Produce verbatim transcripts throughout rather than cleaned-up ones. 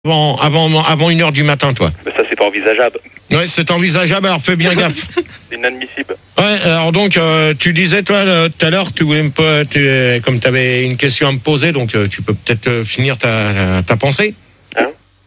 Avant, avant, avant une heure du matin, toi. Mais ça, c'est pas envisageable. Ouais, c'est envisageable, alors fais bien gaffe. C'est inadmissible. Ouais, alors donc, euh, tu disais, toi, euh, tout à l'heure, tu voulais me, po- tu, euh, comme tu avais une question à me poser, donc euh, tu peux peut-être euh, finir ta, ta pensée. Hein?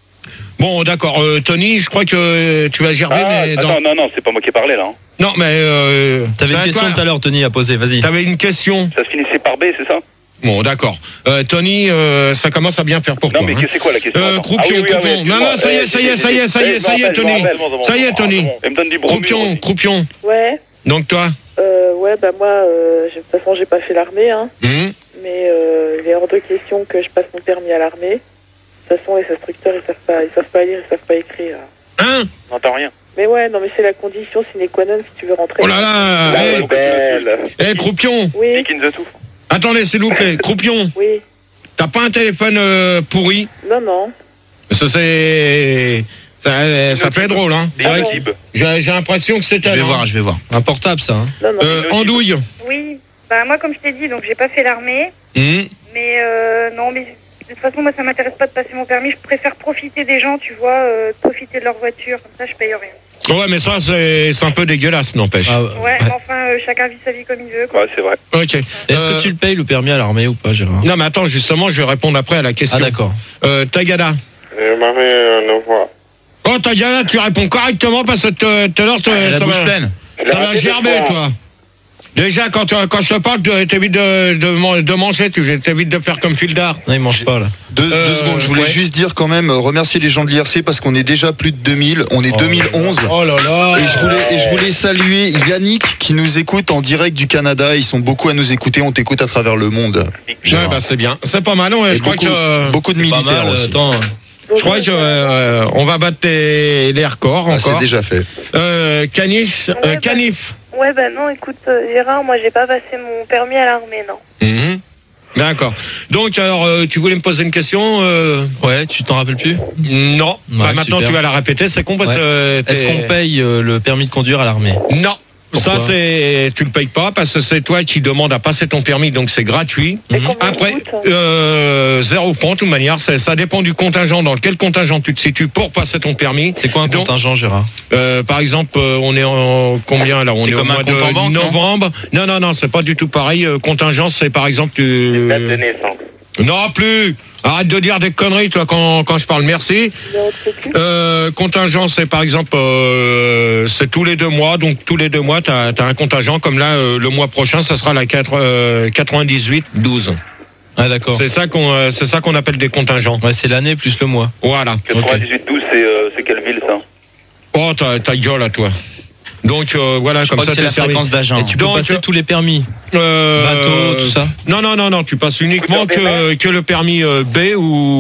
Bon, d'accord. Euh, Tony, je crois que euh, tu vas gerber, Ah, mais... attends, non, non, c'est pas moi qui ai parlé, là. Hein. Non, mais... Euh, T'avais c'est une à question toi. tout à l'heure, Tony, à poser, vas-y. T'avais une question. Ça se finissait par B, c'est ça? Bon, d'accord. Euh, Tony, euh, ça commence à bien faire pour Non, toi. mais hein. c'est quoi la question? Euh, Attends. croupion, Ah oui, oui, ah oui, croupion. Non, non, ça y est, ça y est, ça y est, ça y est, ça y est, Tony. Ça y est, Tony. Elle me donne du bromure Croupion, aussi. croupion. Ouais, Donc toi euh, ouais, bah moi, euh, j'ai- de toute façon, j'ai pas fait l'armée, hein, hum mais euh, il est hors de question que je passe mon permis à l'armée. De toute façon, les instructeurs, ils savent pas, ils savent pas lire, ils savent pas écrire. Hein J'entends rien. Mais ouais, non, mais c'est la condition sine qua non si tu veux rentrer. Oh là là La eh, rebelle. eh, croupion. Oui, Dick in the Tooth. Attendez, s'il vous plaît. Croupion, oui, t'as pas un téléphone euh, pourri? non, non. Ça, c'est... Ça, ça fait drôle, hein. Des Inutile. J'ai j'ai l'impression que c'est Je elle, vais hein. voir, je vais voir. Un portable, ça. Hein. Non, non. Euh, Andouille. Oui, bah moi comme je t'ai dit, donc j'ai pas fait l'armée, Hum. mais euh, non, mais de toute façon moi ça m'intéresse pas de passer mon permis, je préfère profiter des gens, tu vois, euh, profiter de leur voiture, comme ça je paye rien. Ouais, mais ça, c'est c'est un peu dégueulasse, n'empêche. Ah, Ouais, ouais. mais enfin euh, chacun vit sa vie comme il veut, quoi. Ouais, c'est vrai. Ok. Est-ce Euh, que tu le payes le permis à l'armée ou pas, Gérard? Non, mais attends, justement, je vais répondre après à la question. Ah, d'accord. Euh, Tagada. Je m'arrête une fois. Oh, Tagada, tu réponds correctement parce que te- tout à l'heure, te- La ça bouche va, pleine. ça va gerber, toi. Déjà, quand, tu- quand je te parle, tu- t'évites de, de, man- de manger, tu t'évites de faire comme Fildar. Non, il mange pas, là. Deux, Euh, deux secondes, je voulais ouais. juste dire quand même, euh, remercier les gens de l'I R C parce qu'on est déjà plus de deux mille, on est Oh deux mille onze. Oh là là. Et je, voulais, et je voulais saluer Yannick qui nous écoute en direct du Canada. Ils sont beaucoup à nous écouter, on t'écoute à travers le monde. Ouais, bah, c'est bien. C'est pas mal, ouais, Et je crois beaucoup, que... euh, beaucoup de Pas militaires mal, aussi. attends. Je crois que euh, on va battre les, les records Ah, c'est encore. déjà fait. Euh, Canif, euh, Ouais, bah- Canif. Ouais, bah non, écoute, euh, Gérard, moi j'ai pas passé mon permis à l'armée, non. Mhm. D'accord. Donc alors, euh, tu voulais me poser une question euh, Ouais, tu t'en rappelles plus? Non. Bah, maintenant super. tu vas la répéter. C'est con parce Ouais. que. euh, Est-ce t'es- qu'on paye euh, le permis de conduire à l'armée? Non. Pourquoi? Ça c'est, tu le payes pas parce que c'est toi qui demandes à passer ton permis, donc c'est gratuit. Et Mhm. combien Après, il coûte, hein euh, zéro franc de toute manière. c'est- Ça dépend du contingent dans quel contingent tu te situes pour passer ton permis. C'est quoi un Donc, contingent, Gérard? Euh, par exemple, euh, on est en combien là? On C'est est au comme un mois compte en de banque, non novembre. Non, non, non, c'est pas du tout pareil. Euh, contingent, c'est par exemple. tu- Date de naissance. Non plus. Arrête de dire des conneries, toi, quand, quand je parle. Merci. Numéro de sécu. Euh, contingent, c'est par exemple, euh, c'est tous les deux mois. Donc tous les deux mois, tu as un contingent. Comme là, euh, le mois prochain, ça sera la quatre- euh, quatre-vingt-dix-huit douze. Ah, d'accord. C'est ça qu'on, euh, c'est ça qu'on appelle des contingents. Ouais, c'est l'année plus le mois. Voilà. quatre-vingt-dix-huit douze, c'est euh, c'est quelle ville, ça? Oh, ta, ta gueule à toi. Donc euh, voilà, Je comme crois ça, que c'est t'es la servi. fréquence d'agent. Et tu peux Donc, passer euh, tous les permis. Euh, Bateau, tout ça. Non, non, non, non, tu passes uniquement Scooter que, que le permis euh, B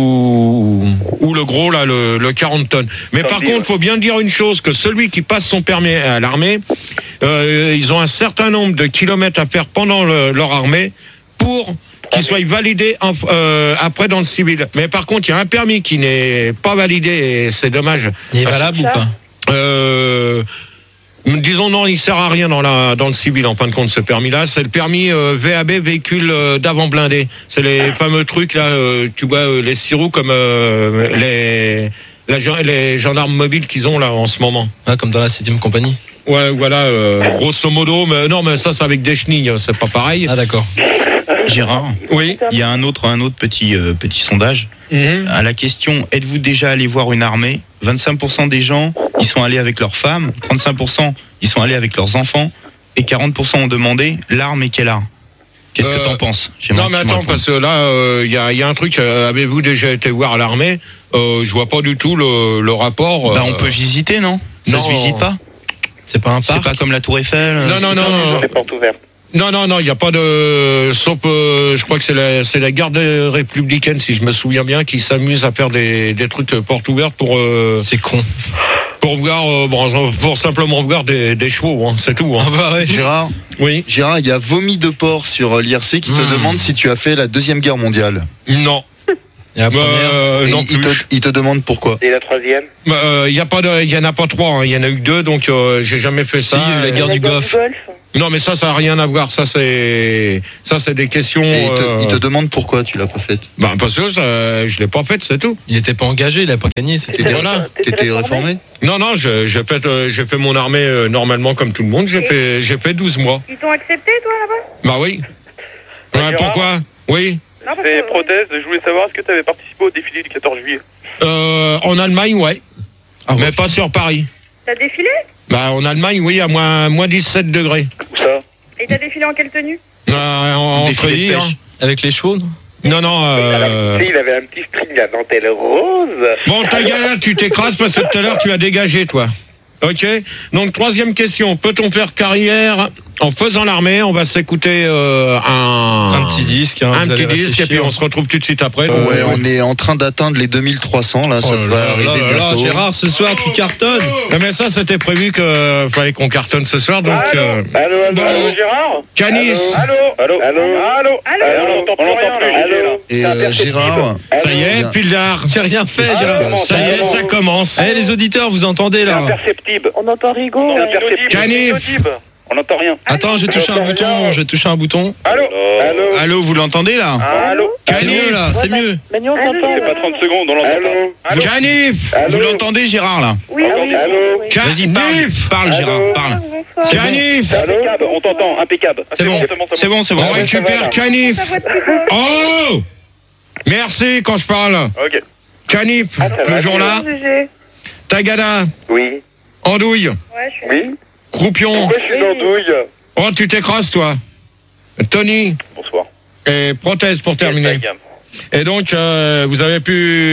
ou, ou le gros, là, le, le quarante tonnes. Mais Sans par dire. contre, il faut bien dire une chose, que celui qui passe son permis à l'armée, euh, ils ont un certain nombre de kilomètres à faire pendant le- leur armée pour qu'il soit validé en- euh, après dans le civil. Mais par contre, il y a un permis qui n'est pas validé et c'est dommage. Il est Ah, valable ou ça pas? Euh, disons non, il sert à rien dans la dans le civil en fin de compte ce permis-là. C'est le permis euh, V A B véhicule euh, d'avant blindé. C'est les fameux trucs là, euh, tu vois euh, les six roues comme euh, les la gen- les gendarmes mobiles qu'ils ont là en ce moment. Ah, comme dans la septième compagnie. Ouais, voilà, euh, grosso modo. Mais non, mais ça c'est avec des chenilles, c'est pas pareil. Ah, d'accord. Gérard, Oui. il y a un autre, un autre petit, euh, petit sondage. Mhm. À la question, êtes-vous déjà allé voir une armée? vingt-cinq pour cent des gens, ils sont allés avec leurs femmes, trente-cinq pour cent, ils sont allés avec leurs enfants, et quarante pour cent ont demandé l'arme et quelle arme? Qu'est-ce Euh, que t'en penses? J'aimerais Non mais que tu me attends, répondes. parce que là, il y, a, y a un truc, euh, avez-vous déjà été voir à l'armée? euh, Je vois pas du tout le, le rapport. Bah, euh, on peut visiter, non? Ça non. se visite pas? C'est pas un C'est parc? pas comme la Tour Eiffel? Non, non, non, Ils ont non. les portes ouvertes. Non, non, non, il n'y a pas de... Sauf, euh, je crois que c'est la, c'est la garde républicaine, si je me souviens bien, qui s'amuse à faire des, des trucs euh, portes ouvertes pour, euh, C'est con. pour voir, euh, bon, pour simplement voir des, des chevaux, hein, c'est tout. Hein. Ah, bah ouais. Gérard, Oui. Gérard, il y a Vomi de Porc sur euh, l'I R C qui te Mmh. demande si tu as fait la Deuxième Guerre mondiale. Non. Et la première? Euh, Et non il, plus. te, il te demande pourquoi. Et la troisième? Il y a pas de, il y en a pas trois, hein. Il y en a eu deux, donc euh, j'ai jamais fait Si, ça. il y a eu la Et- guerre La du guerre Golfe. du Golfe. Non, mais ça, ça n'a rien à voir. Ça, c'est, ça, c'est des questions. Et il te, euh, il te demande pourquoi tu l'as pas faite. Bah, parce que ça, je l'ai pas faite, c'est tout. Il était pas engagé, il a pas gagné. C'était T'étais Voilà. t'étais réformé? Non, non, je- j'ai fait, euh, j'ai fait mon armée euh, normalement comme tout le monde. J'ai Et- fait, j'ai fait douze mois. Ils t'ont accepté, toi, là-bas? Bah oui. Ouais, Gérard pourquoi? Oui. Non, parce C'est que- prothèse, je voulais savoir, est-ce que tu avais participé au défilé du quatorze juillet? Euh, en Allemagne, ouais. Ah ouais. Mais pas sur Paris. T'as défilé? Bah, en Allemagne, oui, à moins, moins dix-sept degrés. Où ça? Et t'as défilé en quelle tenue? Euh, en, en Défilé de treillis, pêche. hein. Avec les chevaux, non? Non, non. Euh... il avait un petit string à dentelle rose. Bon, ta gueule, tu t'écrases parce que tout à l'heure, tu as dégagé, toi. Ok. Donc, troisième question. Peut-on faire carrière en faisant l'armée? On va s'écouter euh, un... Un petit disque. hein, un vous petit allez disque et puis réfléchir. on se retrouve tout de suite après. Ouais, on est en train d'atteindre les deux mille trois cents là, ça Oh là devrait là arriver là là, bientôt. Gérard, ce soir, tu cartonnes. Non, mais ça, c'était prévu que fallait qu'on cartonne ce soir. Donc, euh, Allô, allô, Bon. allô, Gérard? Canis, Allô? Allô? Allô? Allô? Allô? On l'entend plus, allô? Et euh, Gérard, ça y est, Bien. Pildar. J'ai rien fait, Ah, Gérard. comment Ça y est, ça commence. Eh, les auditeurs, vous entendez C'est là? imperceptible. On entend Rigaud. C'est ouais. imperceptible. Canif. C'est inaudible. On n'entend rien. Attends, j'ai touché un bouton. J'ai touché un bouton. Allô? Allô? Allô, vous l'entendez là? Allô? C'est mieux là, c'est Ouais, mieux. Manu, on Allô, t'entend. C'est pas trente secondes, on l'entend pas. Allô? Canif, Vous l'entendez, Gérard là? Oui, oui. Allô? Vas-y, parle. Canif, Parle, Gérard, parle. Bonsoir. Canif. Impeccable, on t'entend, impeccable. C'est bon, c'est bon, c'est bon. On récupère Canif. Ta voix de plus fort. Oh, merci quand je parle. Ok. Canif, Ah, ça va, toujours là. G G. Tagada, Oui. Andouille, Ouais, je suis. Oui? Croupion. Pourquoi je suis dans douille? Oh, tu t'écrases, toi. Tony Bonsoir. et Prothèse pour terminer. Yes, Et donc, euh, vous avez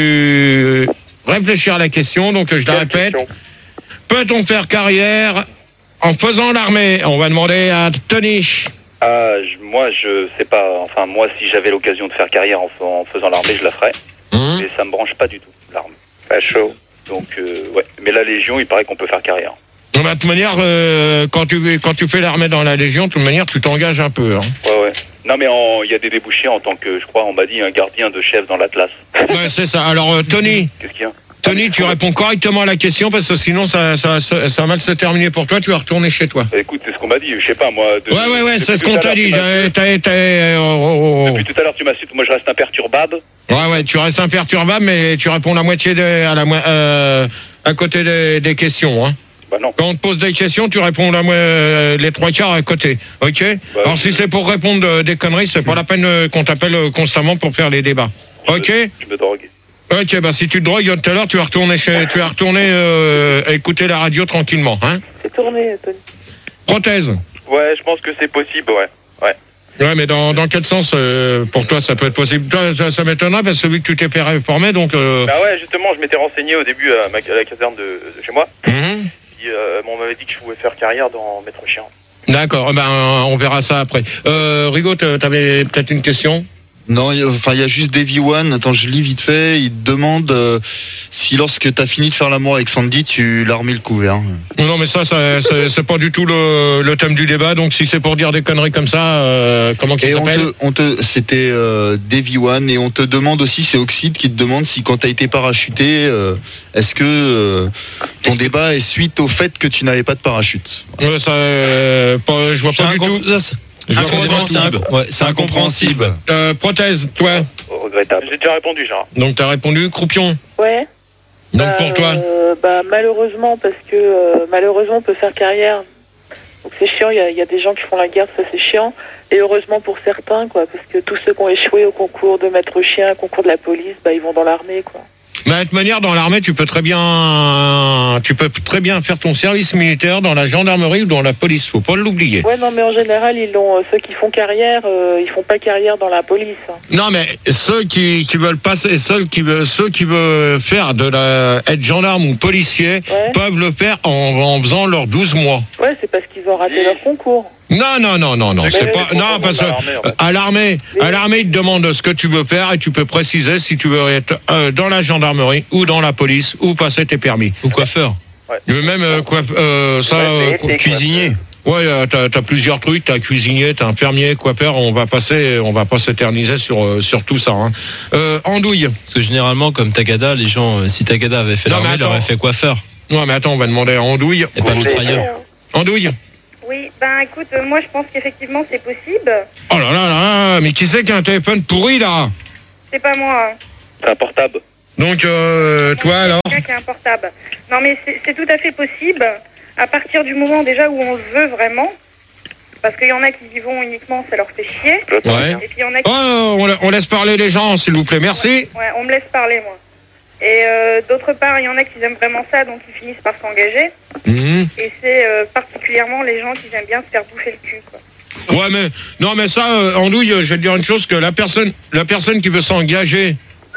pu réfléchir à la question, donc je la Quelle répète. question? Peut-on faire carrière en faisant l'armée? On va demander à Tony. Ah, je- moi, je sais pas. Enfin, moi, si j'avais l'occasion de faire carrière en, fa- en faisant l'armée, je la ferais. Hum Mais ça me branche pas du tout, l'arme. Pas chaud. Donc, euh, ouais. Mais la Légion, il paraît qu'on peut faire carrière. Bon, bah, de toute manière, euh, quand, tu, quand tu fais l'armée dans la Légion, de toute manière, tu t'engages un peu. Hein. Ouais, ouais. Non, mais en- il y a des débouchés en tant que, je crois, on m'a dit, un gardien de chef dans l'Atlas. Ouais, c'est ça. Alors, euh, Tony, Qu'est-ce qu'il y a? Tony, tu réponds correctement à la question parce que sinon, ça, ça, ça, ça va mal se terminer pour toi. Tu vas retourner chez toi. Bah, écoute, c'est ce qu'on m'a dit. Je sais pas, moi. de- Ouais, ouais, ouais, depuis c'est ce tout qu'on à t'a l'heure, dit. tu m'as- T'as- t'as- t'as- oh, oh, oh. Depuis tout à l'heure, tu m'as su que moi, je reste imperturbable. Ouais, ouais, tu restes imperturbable, mais tu réponds la moitié de, à la mo- euh, à côté des, des questions. Hein. Bah, non. Quand on te pose des questions, tu réponds la, mo- euh, les trois quarts à côté. Ok. Bah, Alors oui. si c'est pour répondre euh, des conneries, c'est pas la peine euh, qu'on t'appelle euh, constamment pour faire les débats. Ok. Je me drogue. Ok. Bah si tu te drogues tout à l'heure, tu vas retourner chez, tu vas retourner euh, écouter la radio tranquillement. Hein. C'est tourné, Tony. Prothèse. Ouais, je pense que c'est possible, ouais. Ouais, mais dans, dans quel sens euh, pour toi ça peut être possible? Toi, ça, ça m'étonnerait parce que vu que tu t'es fait réformer, donc. Euh... Bah ouais, justement, je m'étais renseigné au début à, ma, à la caserne de, de chez moi. mhm. Puis, euh, on m'avait dit que je pouvais faire carrière dans Maître Chien. D'accord, eh ben, on verra ça après. Euh, Rigaud, t'a- t'avais peut-être une question? non, il y a- enfin il y a juste Davy One. Attends, je lis vite fait. Il te demande euh, si lorsque t'as fini de faire l'amour avec Sandy, tu l'as remis le couvert. Non, mais ça, ça c'est c'est pas du tout le, le thème du débat. Donc, si c'est pour dire des conneries comme ça, euh, comment qu'il Et on s'appelle? te, on te, c'était euh, Davy One, et on te demande aussi, c'est Oxide qui te demande si quand t'as été parachuté, euh, est-ce que euh, ton débat est suite au fait que tu n'avais pas de parachute. Ouais, ça, euh, pas- je vois C'est pas du incom- tout. ça, c'est- Je vois Excusez-moi, pas du c'est tout. inc- ouais, c'est incompréhensible. Euh, Prothèse, toi. Regrettable. J'ai déjà répondu, Gérard. Donc, t'as répondu. Croupion. Ouais. Donc, Bah, pour toi. euh, bah, malheureusement, parce que euh, malheureusement, on peut faire carrière. Donc c'est chiant, il y, a- il y a des gens qui font la guerre, ça c'est chiant. Et heureusement pour certains, quoi, parce que tous ceux qui ont échoué au concours de maître chien, au concours de la police, bah, ils vont dans l'armée, quoi. Bah, de toute manière, dans l'armée, tu peux très bien, tu peux très bien faire ton service militaire dans la gendarmerie ou dans la police. Faut pas l'oublier. Ouais, non, mais en général, ils l'ont. euh, ceux qui font carrière, euh, ils font pas carrière dans la police. hein. Non, mais ceux qui, qui veulent passer, ceux qui veulent, ceux qui veulent faire de la, être gendarme ou policier, Ouais. peuvent le faire en, en faisant leurs douze mois. Ouais, c'est parce qu'ils ont raté leur concours. Non, non, non, non, non, Mais c'est oui, pas, mais non, parce que l'armée, en fait. euh, à l'armée, Mais- à l'armée, ils te demandent ce que tu veux faire et tu peux préciser si tu veux être euh, dans la gendarmerie ou dans la police ou passer tes permis. Ou coiffeur. Mais même euh, quoi, euh, ça, euh, Ouais, cuisinier. Ouais, euh, t'as, t'as plusieurs trucs, t'as cuisinier, t'as infirmier, coiffeur. On va passer, on va pas s'éterniser sur euh, sur tout ça. Hein. Euh, andouille. Parce que généralement, comme Tagada, les gens, euh, si Tagada avait fait Non, l'armée, mais il aurait attends. fait coiffeur Non, mais attends, on va demander à andouille. et pas mitrailleur. Andouille. Oui. Oui, ben écoute, euh, moi je pense qu'effectivement c'est possible. Oh là là là, mais qui c'est qui a un téléphone pourri là? C'est pas moi. C'est un portable. Donc, euh, toi alors? Quelqu'un qui a un portable. Non mais c'est c'est tout à fait possible, à partir du moment déjà où on le veut vraiment. Parce qu'il y en a qui y vont uniquement, ça leur fait chier. Ouais. Et puis il y en a qui... Oh, on, la- on laisse parler les gens, s'il vous plaît, merci. Ouais, on me laisse parler, moi. Et euh, d'autre part, il y en a qui aiment vraiment ça, donc ils finissent par s'engager. Mhm. Et c'est euh, particulièrement les gens qui aiment bien se faire bouffer le cul, quoi. Ouais, mais non, mais ça, euh, Andouille, je vais te dire une chose, que la personne, la personne qui veut s'engager,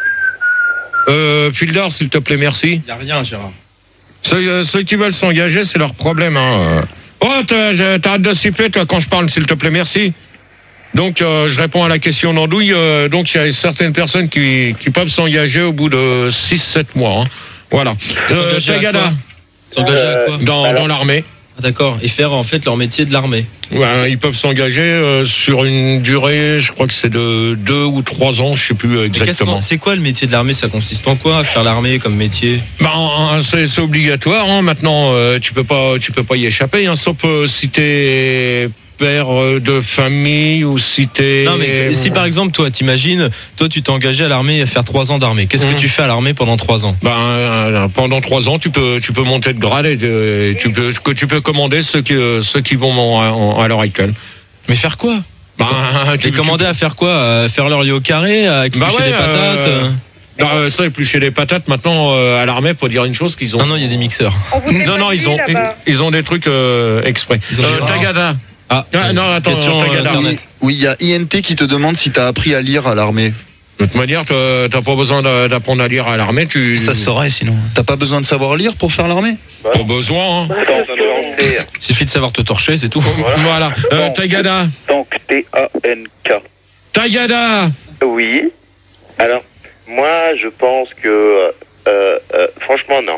euh, Filder, s'il te plaît, merci. Y a rien, Gérard. Ceux, euh, ceux qui veulent s'engager, c'est leur problème. Hein. Oh, t'as- t'arrêtes de siffler, toi, quand je parle, s'il te plaît, merci. Donc, euh, je réponds à la question d'Andouille. Euh, donc, il y a certaines personnes qui, qui peuvent s'engager au bout de six sept mois. Hein. Voilà. Euh, S'engager à Tagada, quoi S'engager à quoi dans, dans l'armée. Ah, d'accord. Et faire en fait leur métier de l'armée. Ouais, ils peuvent s'engager euh, sur une durée, je crois que c'est de deux ou trois ans, je sais plus euh, Mais qu'est-ce exactement. qu'on- C'est quoi le métier de l'armée? Ça consiste en quoi, faire l'armée comme métier? Bah, hein, c'est c'est obligatoire. Hein. Maintenant, euh, tu peux pas, tu peux pas y échapper. Hein, sauf euh, si t'es père euh, de famille ou si t'es. Non, mais si par exemple, toi, t'imagines, toi, tu t'es engagé à l'armée à faire trois ans d'armée. Qu'est-ce Mmh. que tu fais à l'armée pendant trois ans? Ben, euh, pendant trois ans, tu peux, tu peux monter de grade et de- et tu peux, que tu peux commander ceux qui, euh, ceux qui vont en- en- à l'heure actuelle. Mais faire quoi? Ben, Tu es commandé à faire quoi? À faire leur lit au carré? À éplucher Bah ouais, des patates? euh, Non, euh, ça, éplucher les patates, maintenant, euh, à l'armée, pour dire une chose qu'ils ont. Non, non, il y a des mixeurs. On vous fait Non, pas non, de ils vie, ont, là-bas. ils, ils ont des trucs euh, exprès. Ils ont Euh, des- Tagada. Ah, Ah, non, attends, question euh, Tagada. Internet. Oui, il y a I N T qui te demande si t'as appris à lire à l'armée. De toute manière, t'as t'as pas besoin d'a- d'apprendre à lire à l'armée, tu. Ça se saurait sinon. T'as pas besoin de savoir lire pour faire l'armée? Pas besoin, hein. Attends, on vient de lancer. Il suffit de savoir te torcher, c'est tout. Voilà. Euh, Tagada. Tank, T A N K. Tagada. Oui. Alors, moi, je pense que, euh, euh, franchement, non.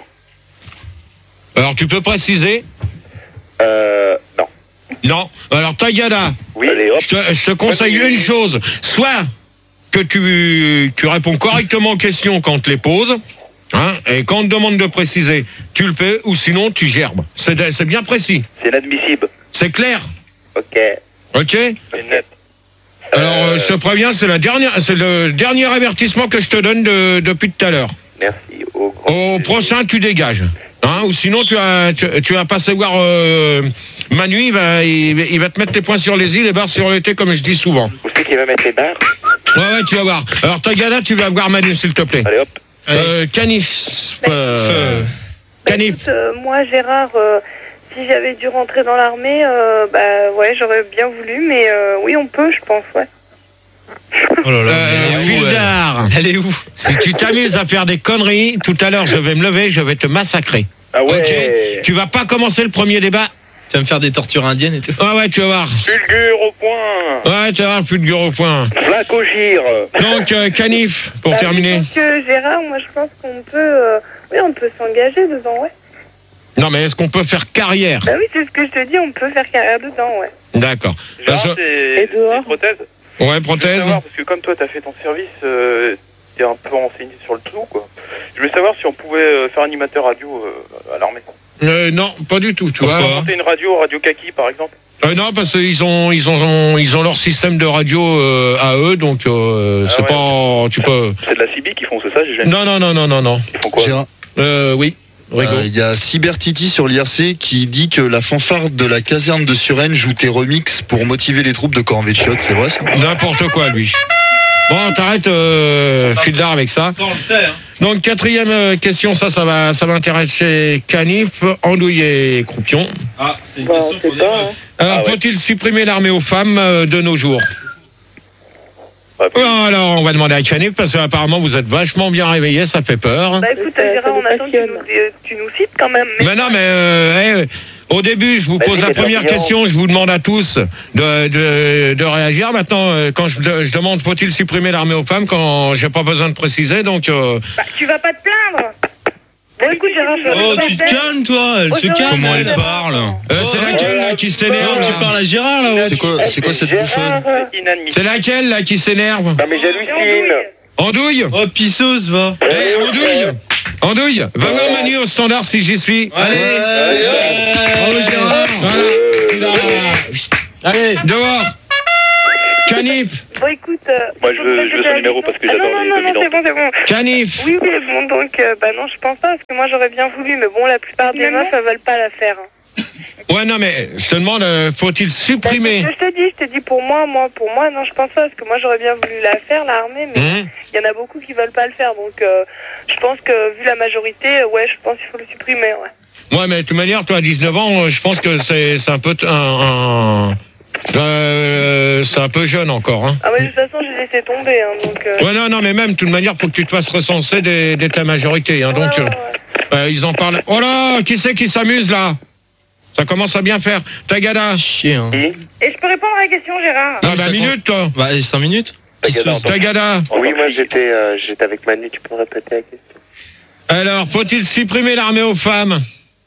Alors, tu peux préciser? Euh, non. Non. Alors, Tagada. Oui. Allez, hop. Je te, je te conseille une chose. Soit que tu, tu réponds correctement aux questions quand on te les pose, hein, et quand on te demande de préciser, tu le fais, ou sinon tu gerbes. C'est c'est bien précis. C'est inadmissible. C'est clair. Ok. Ok? C'est net. Alors, euh, je te préviens, c'est la dernière, c'est le dernier avertissement que je te donne de- depuis tout à l'heure. Merci. Au, grand Au plaisir. prochain, tu dégages. Hein, ou sinon, tu vas, tu, tu vas passer voir euh, Manu, il va, il, il va te mettre les points sur les îles et barres sur le thé, comme je dis souvent. Vous savez qui va mettre les barres? Ouais, ouais, tu vas voir. Alors, Tagada, tu vas voir Manu, s'il te plaît. Allez, hop. Euh, Canif. Euh, Bah, Canif. écoute, euh, moi, Gérard, euh, si j'avais dû rentrer dans l'armée, euh, bah ouais, j'aurais bien voulu, mais euh, oui, on peut, je pense, ouais. Oh là là, Euh, mais elle est où, elle Fildar, Elle est où? si tu t'amuses à faire des conneries, tout à l'heure, je vais me lever, je vais te massacrer. Ah ouais. Ok. Tu vas pas commencer le premier débat. Tu vas me faire des tortures indiennes et tout? Ouais, ouais, tu vas voir. Fulgure au point. Ouais, tu vas voir, plus de gros au point. Flacogire. Donc, euh, Canif, pour Bah, terminer. Donc, euh, Gérard, moi, je pense qu'on peut, euh, oui, on peut s'engager dedans, ouais. Non, mais est-ce qu'on peut faire carrière? Bah oui, c'est ce que je te dis, on peut faire carrière dedans, ouais. D'accord. Gérard, Parce- c'est Et dehors c'est une prothèse. Ouais, Je veux prothèse. savoir, parce que comme toi, t'as fait ton service, euh, t'es un peu renseigné sur le tout, quoi. Je voulais savoir si on pouvait euh, faire animateur radio euh, à l'armée. Euh, non, pas du tout, tu Pourquoi vois. Monter une radio, Radio Kaki, par exemple. Euh, non, parce qu'ils ont, ils ont, ils ont leur système de radio euh, à eux, donc euh, Ah c'est ouais. pas, tu peux. C'est de la C B qui font, c'est ça, j'ai jamais. Non, non, non, non, non, non. Ils font quoi? Gérard, Euh, oui. Rigo. euh, il y a Cybertiti sur l'I R C qui dit que la fanfare de la caserne de Suresnes joue tes remixes pour motiver les troupes de Corvée de Chiottes, c'est vrai ça? N'importe quoi, lui. Bon, t'arrêtes, euh, Fildar, avec ça. Ça, on le sait, hein. Donc, quatrième euh, question, ça, ça va, ça va intéresser Canif, Andouille et Croupion. Ah, c'est une Bah, question on sait pour des pas, meufs. hein. Alors, Ah ouais. faut-il supprimer l'armée aux femmes euh, de nos jours? Ouais, puis- Oh, alors, on va demander à Canif, parce qu'apparemment, vous êtes vachement bien réveillés, ça fait peur. Bah écoute, Ça- ça Gérard, nous on attend que tu passionne. nous, euh, tu nous cites quand même. Mais... Mais non, mais euh, eh, au début, je vous Vas-y, pose la les première papillons. question, je vous demande à tous de, de, de réagir. Maintenant, euh, quand je, je demande faut-il supprimer l'armée aux femmes, quand j'ai pas besoin de préciser, donc euh, Bah, tu vas pas te plaindre. Bon, écoute, Gérard, je Oh, vais tu te te calmes, toi. Elle Oh, se Gérard, calme. Comment elle elle. parle? euh, c'est laquelle là qui Non, s'énerve tu là parles à Gérard, là. ouais. C'est quoi, c'est quoi cette bouffonne? Gérard, euh, C'est inadmissible. C'est laquelle là qui s'énerve? Non, mais j'hallucine. Andouille. Oh, pisseuse, va. Eh, Andouille. Andouille, va voir Manu au standard si j'y suis. Allez. Allez. Bravo, Gérard. Voilà. Euh, Allez, dehors. Canif. Bon, écoute. Euh, Moi, je veux, je veux son numéro parce que ah, j'adore non, les non, non, non, c'est bon, c'est bon. Canif. Oui, oui, bon, donc, euh, bah non, je pense pas, parce que moi, j'aurais bien voulu, mais bon, la plupart des meufs, elles veulent pas la faire. Hein. Ouais, non, mais je te demande, euh, faut-il supprimer Bah, je te dis, je te dis pour moi, moi, pour moi, non, je pense pas, parce que moi, j'aurais bien voulu la faire, l'armée, mais il Mmh. y en a beaucoup qui veulent pas le faire, donc euh, je pense que, vu la majorité, ouais, je pense qu'il faut le supprimer, ouais. Ouais, mais de toute manière, toi, à dix-neuf ans, euh, je pense que c'est c'est un peu... t- un, un- euh, c'est un peu jeune encore, hein. Ah ouais, de toute façon, j'ai laissé tomber, hein, donc... Euh... Ouais, non, non, mais même, de toute manière, faut que tu te fasses recenser dès, dès ta majorité, hein, donc... Ouais, ouais, euh, euh, ils en parlent... Oh là, qui c'est qui s'amuse, là? Ça commence à bien faire. Tagada. Chier, hein. Et je peux répondre à la question, Gérard? Ah, bah, ça minute, toi. Bah, cinq minutes. Tagada, Tagada. Oui, moi j'étais euh, j'étais avec Manu, tu peux me répéter la question? Alors, faut-il supprimer l'armée aux femmes?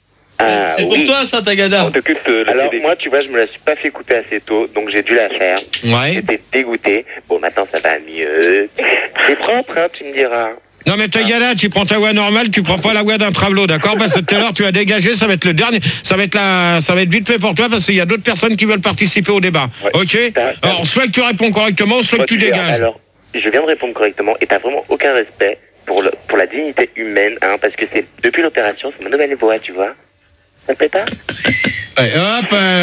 Ah C'est pour oui. toi, ça, Tagada. On t'occupe de la Alors télé. moi, tu vois, je me la suis pas fait couper assez tôt, donc j'ai dû la faire. Ouais. J'étais dégoûté. Bon, maintenant ça va mieux. C'est propre, hein, tu me diras. Non, mais Tagada, tu prends ta voie normale, tu prends pas la voie d'un travelot, d'accord? Parce que tout à l'heure, tu as dégagé, ça va être le dernier, ça va être la, ça va être vite fait pour toi parce qu'il y a d'autres personnes qui veulent participer au débat. Ouais. Ok? T'as- t'as- Alors, soit que tu réponds correctement, soit que tu dégages. Alors, je viens de répondre correctement et t'as vraiment aucun respect pour, le, pour la dignité humaine, hein, parce que c'est depuis l'opération, c'est ma nouvelle voix, tu vois. Ça te plaît pas? Ouais, hop,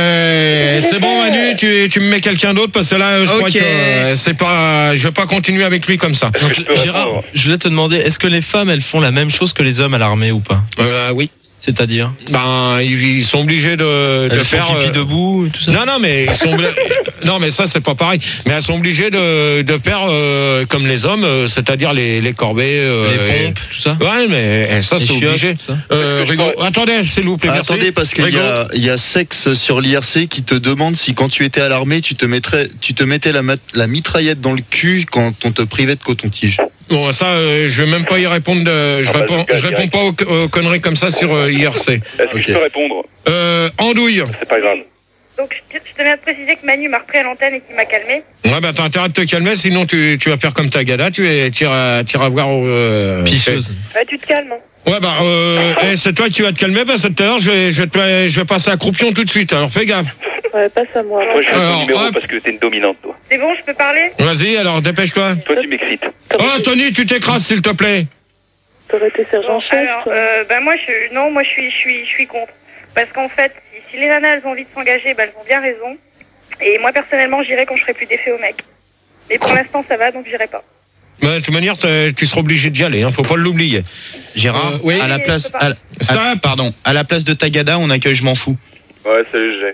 euh, c'est bon, Manu, tu, tu me mets quelqu'un d'autre parce que là, je crois Ok. que euh, c'est pas, je vais pas continuer avec lui comme ça. Est-ce que je peux Gérard, répondre je voulais te demander, est-ce que les femmes, elles font la même chose que les hommes à l'armée ou pas? Euh, oui. C'est-à-dire? Ben, ils, ils sont obligés de, de Elles faire. font pipi euh, debout, tout ça? Non, non, mais ils sont obli- non, mais ça c'est pas pareil. Mais elles sont obligées de, de faire euh, comme les hommes, euh, c'est-à-dire les, les corvées, euh, Les pompes, tout ça? et- Ouais, mais eh, ça Les c'est chiottes, obligé. tout ça? Euh, Est-ce que je Rigaud, pourrais- attendez, s'il vous plaît, merci. Attendez, parce qu'il y Rigaud. a, il y a Sexe sur l'I R C qui te demande si quand tu étais à l'armée, tu te mettrais, tu te mettais la, mat- la mitraillette dans le cul quand on te privait de coton-tige. Bon, ça, euh, je vais même pas y répondre. De, je Ah bah, réponds, je- je réponds pas aux, aux conneries comme ça sur euh, I R C. Est-ce que Ok. je peux répondre? Euh, Andouille. C'est pas grave. Donc, je, je tenais à te préciser que Manu m'a repris à l'antenne et qu'il m'a calmé. Ouais, bah t'as intérêt de te calmer, sinon tu, tu vas faire comme ta gada, tu es, tu iras, tu iras voir. Euh, Pisseuse. Bah, tu te calmes. Hein. Ouais, bah, euh, eh, c'est toi qui vas te calmer, parce que tout à l'heure, je vais, je, vais te- je vais passer à Croupion tout de suite, alors fais gaffe. Ouais, passe à moi. Moi, je veux ton Alors, numéro hop. parce que t'es une dominante, toi. C'est bon, je peux parler? Vas-y, alors dépêche-toi. Toi, tu m'excites. Oh, Tony, tu t'écrases, s'il te plaît. T'aurais été sergent Bon, chef, alors, toi. euh, bah, moi, je, non, moi, je suis, je suis, je suis contre. Parce qu'en fait, si, si les nanas, elles ont envie de s'engager, bah, elles ont bien raison. Et moi, personnellement, j'irai quand je ferai plus d'effet au mec. Mais pour l'instant, ça va, donc j'irai pas. Bah, de toute manière, t'es- tu seras obligé d'y aller, hein, faut pas l'oublier. Gérard, Euh, oui. à la Oui, place, je peux pas. à, la- Stop. à- pardon, à la place de Tagada, on accueille Je m'en fous. Ouais, salut, j'ai.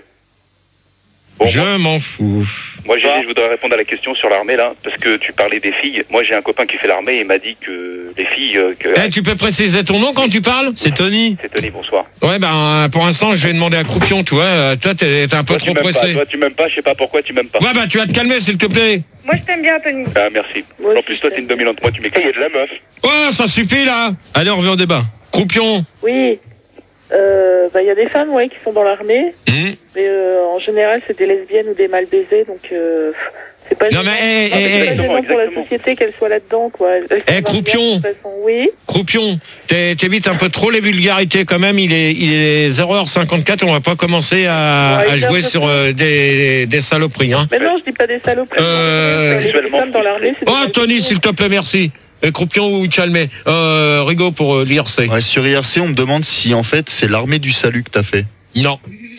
Bon, je moi, m'en fous. moi, j'ai dit, je voudrais répondre à la question sur l'armée, là, parce que tu parlais des filles. Moi, j'ai un copain qui fait l'armée et il m'a dit que les filles, euh, que... Eh, tu peux préciser ton nom quand tu parles? C'est Tony. C'est Tony, bonsoir. Ouais, ben, pour l'instant, je vais demander à Croupion, tu vois. euh, Toi, t'es t'es un peu Toi, tu trop m'aimes pas. pressé. Toi, tu m'aimes pas. Je sais pas pourquoi tu m'aimes pas. Ouais, bah, tu vas te calmer, s'il te plaît. Moi, je t'aime bien, Tony. Ah, merci. Moi en aussi, plus, toi, je t'es une dominante. Moi, tu m'excites. Il y a de la meuf. Oh, ça suffit, là. Allez, on revient au débat. Croupion. Oui. Euh, bah, il y a des femmes, ouais, qui sont dans l'armée. Hum. Mais euh, en général, c'est des lesbiennes ou des mal baisées, donc euh, c'est pas Non, gênant. mais, eh, Non, mais eh, c'est pas eh, gênant pour la exactement. société qu'elles soient là-dedans, quoi. Elles- elles Eh, s'en vont bien, Croupion. de toute façon. Oui. Croupion, t'es- t'évites un peu trop les vulgarités quand même. Il est, il est zéro heure cinquante-quatre. On va pas commencer à, Ouais, à il est un jouer peu sur trop. euh, des, des saloperies. Hein. Mais non, je dis pas des saloperies. Euh, les visuellement femmes dans l'armée, c'est des Oh, mal Tony, baisées. s'il te plaît, merci. Et Croupion ou Chalmé. Euh, Rigaud pour euh, l'I R C. Ouais, sur I R C, on me demande si en fait c'est l'armée du salut que t'as fait. Non.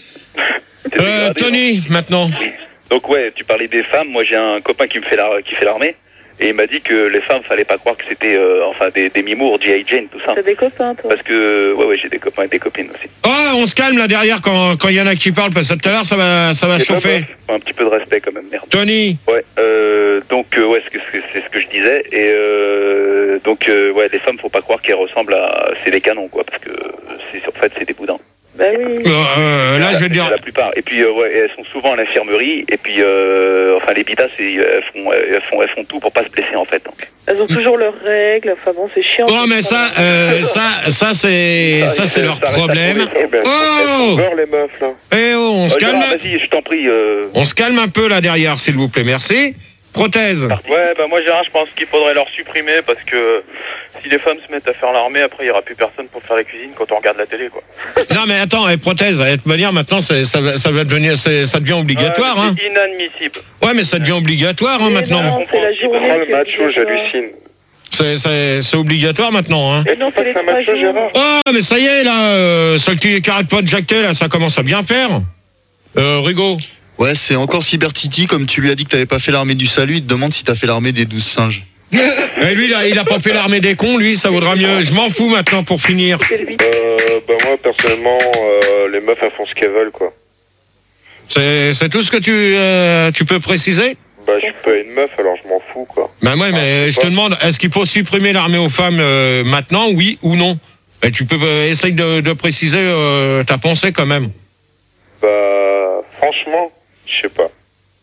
T'es Euh, dégradé, Tony, maintenant. hein. Donc, ouais, tu parlais des femmes. Moi, j'ai un copain qui me fait la, qui fait l'armée. Et il m'a dit que les femmes, fallait pas croire que c'était, euh, enfin, des, des mimours, G I Jane, tout ça. T'as des copains, toi. Parce que, ouais, ouais, j'ai des copains et des copines aussi. Oh, on se calme là derrière quand quand il y en a qui parlent parce que tout à l'heure ça va ça va Et pas chauffer. meuf. Un petit peu de respect quand même, merde. Tony. Ouais, euh, donc euh, ouais, c'est ce que c'est ce que je disais. Et euh, donc euh, ouais, les femmes, faut pas croire qu'elles ressemblent à, c'est des canons quoi, parce que c'est en fait c'est des boudins. Bah oui. Euh, euh, là, La- je vais dire. la plupart. Et puis euh, ouais, elles sont souvent à l'infirmerie. Et puis euh, enfin les bitas, c'est- elles font elles font elles font tout pour pas se blesser en fait. Donc. Elles ont toujours leurs règles. Enfin bon, c'est chiant. Oh, mais ça, euh, ça, ça c'est ça c'est leur Ça reste à problème. prouver. Eh ben, Oh, elles sont les meufs, là. eh oh, on se Oh, Gérard, calme. vas-y, je t'en prie. Euh... On se calme un peu là derrière, s'il vous plaît, merci. Prothèse. Ouais, bah moi Gérard, je pense qu'il faudrait leur supprimer parce que si les femmes se mettent à faire l'armée, après il y aura plus personne pour faire la cuisine quand on regarde la télé, quoi. Non mais attends, et prothèse, à être manière maintenant, c'est- ça, va- ça va devenir, c'est- ça devient obligatoire, Ouais, hein. c'est inadmissible. Ouais, mais ça devient obligatoire, hein, Mais maintenant. non, c'est la journée. Prends le qui est macho, obligatoire. j'hallucine. C'est, c'est, c'est obligatoire maintenant, hein. Mais non, c'est les C'est un trois macho, jours. Gérard. Oh, mais ça y est, là, euh, celle qui, qui arrête pas de jacter, là, ça commence à bien faire. Euh, Rigaud. Ouais, c'est encore Cybertiti, comme tu lui as dit que t'avais pas fait l'armée du salut, il te demande si t'as fait l'armée des douze singes. Et lui, là, il a pas fait l'armée des cons, lui, ça vaudra mieux. Je m'en fous maintenant pour finir. C'est le huit. Euh, bah moi, personnellement, euh, les meufs, elles font ce qu'elles veulent, quoi. C'est, c'est tout ce que tu, euh, tu peux préciser? Bah, je suis pas une meuf, alors je m'en fous, quoi. Ben ouais, mais Ah, je te demande, est-ce qu'il faut supprimer l'armée aux femmes euh, maintenant, oui ou non? Ben, tu peux euh, essayer de, de préciser euh, ta pensée quand même. Bah, franchement, je sais pas.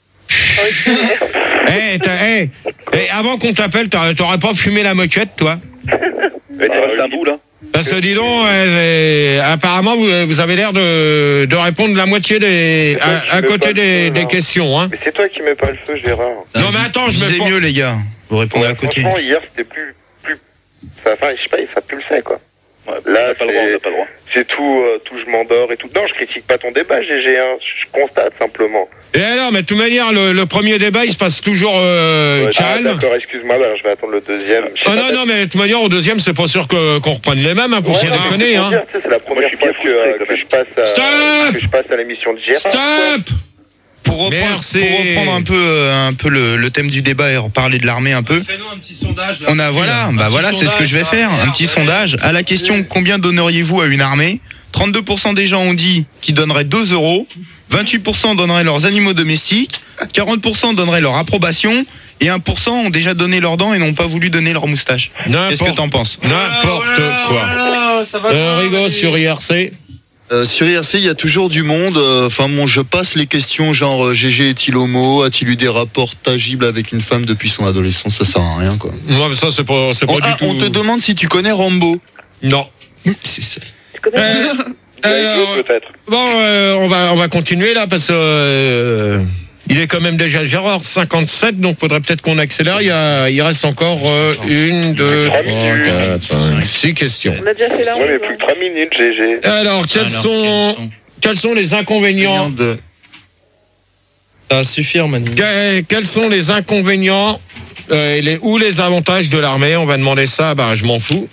Eh, t'as- eh, eh, avant qu'on t'appelle, t'aurais t'aurais pas fumé la moquette, toi? Et tu restes un bout, là. Parce que dis donc, euh, euh, apparemment, vous, vous avez l'air de, de répondre la moitié des, C'est toi qui à, à mets côté pas le des, feu, des là. questions, hein. Mais c'est toi qui mets pas le feu, Gérard. Non, mais attends, je Disais mets pas. mieux, les gars. Vous répondez Ouais, à côté. franchement, hier, c'était plus, plus, ça, enfin, je sais pas, ça pulsait, quoi. Ouais, Là, on n'a pas le droit, on c'est- n'a pas le droit. C'est tout, euh, tout, je m'endors et tout. Non, je critique pas ton débat, G G, hein. Je constate simplement. Et alors, mais de toute manière, le, le premier débat, il se passe toujours euh, Ouais, ah, calme. d'accord, excuse-moi, bah, alors je vais attendre le deuxième. Je sais Ah pas, non, non, mais de toute manière, au deuxième, c'est pas sûr que, qu'on reprenne les mêmes, hein, pour Ouais, se non, mais déconner, c'est pour hein. dire, tu sais, c'est la première je suis fois bien que, frustré, euh, quand que même. je passe à, Stop que je passe à l'émission de Gérard. Stop! Pour reprendre, Merci. pour reprendre un peu, euh, un peu le, le thème du débat et reparler de l'armée un peu. Fais-nous un petit sondage. Là, On a voilà, bah voilà, c'est ce que je vais faire, un petit sondage. À la question combien donneriez-vous à une armée, trente-deux pour cent des gens ont dit qu'ils donneraient deux euros, vingt-huit pour cent donneraient leurs animaux domestiques, quarante pour cent donneraient leur approbation et un pour cent ont déjà donné leurs dents et n'ont pas voulu donner leur moustache. Qu'est-ce que N'importe, t'en penses? n'importe quoi. Voilà, ça va Euh, bien, Rigaud allez. sur I R C. Euh, sur I R C, il y a toujours du monde. euh, Enfin, bon, je passe les questions genre euh, G G est-il homo? A-t-il eu des rapports tangibles avec une femme depuis son adolescence? Ça sert à rien, quoi. Moi, ça, c'est pas, c'est pas On, du ah, tout. on te demande si tu connais Rambo. Non. C'est ça. Tu connais Euh, alors, peut-être. bon, euh, on va, on va continuer là parce que euh, il est quand même déjà Gérard cinquante-sept, donc faudrait peut-être qu'on accélère. Il, y a, il reste encore euh, une, deux, Trois trois, minutes. quatre, cinq, six questions. On a déjà fait la Ouais, mais onze, plus hein. que trois minutes, G G. Alors, quels Alors, sont, quels sont les inconvénients De... Ça va suffire, Manu. que- Quels sont les inconvénients euh, et les, ou les avantages de l'armée? On va demander ça. Bah, je m'en fous.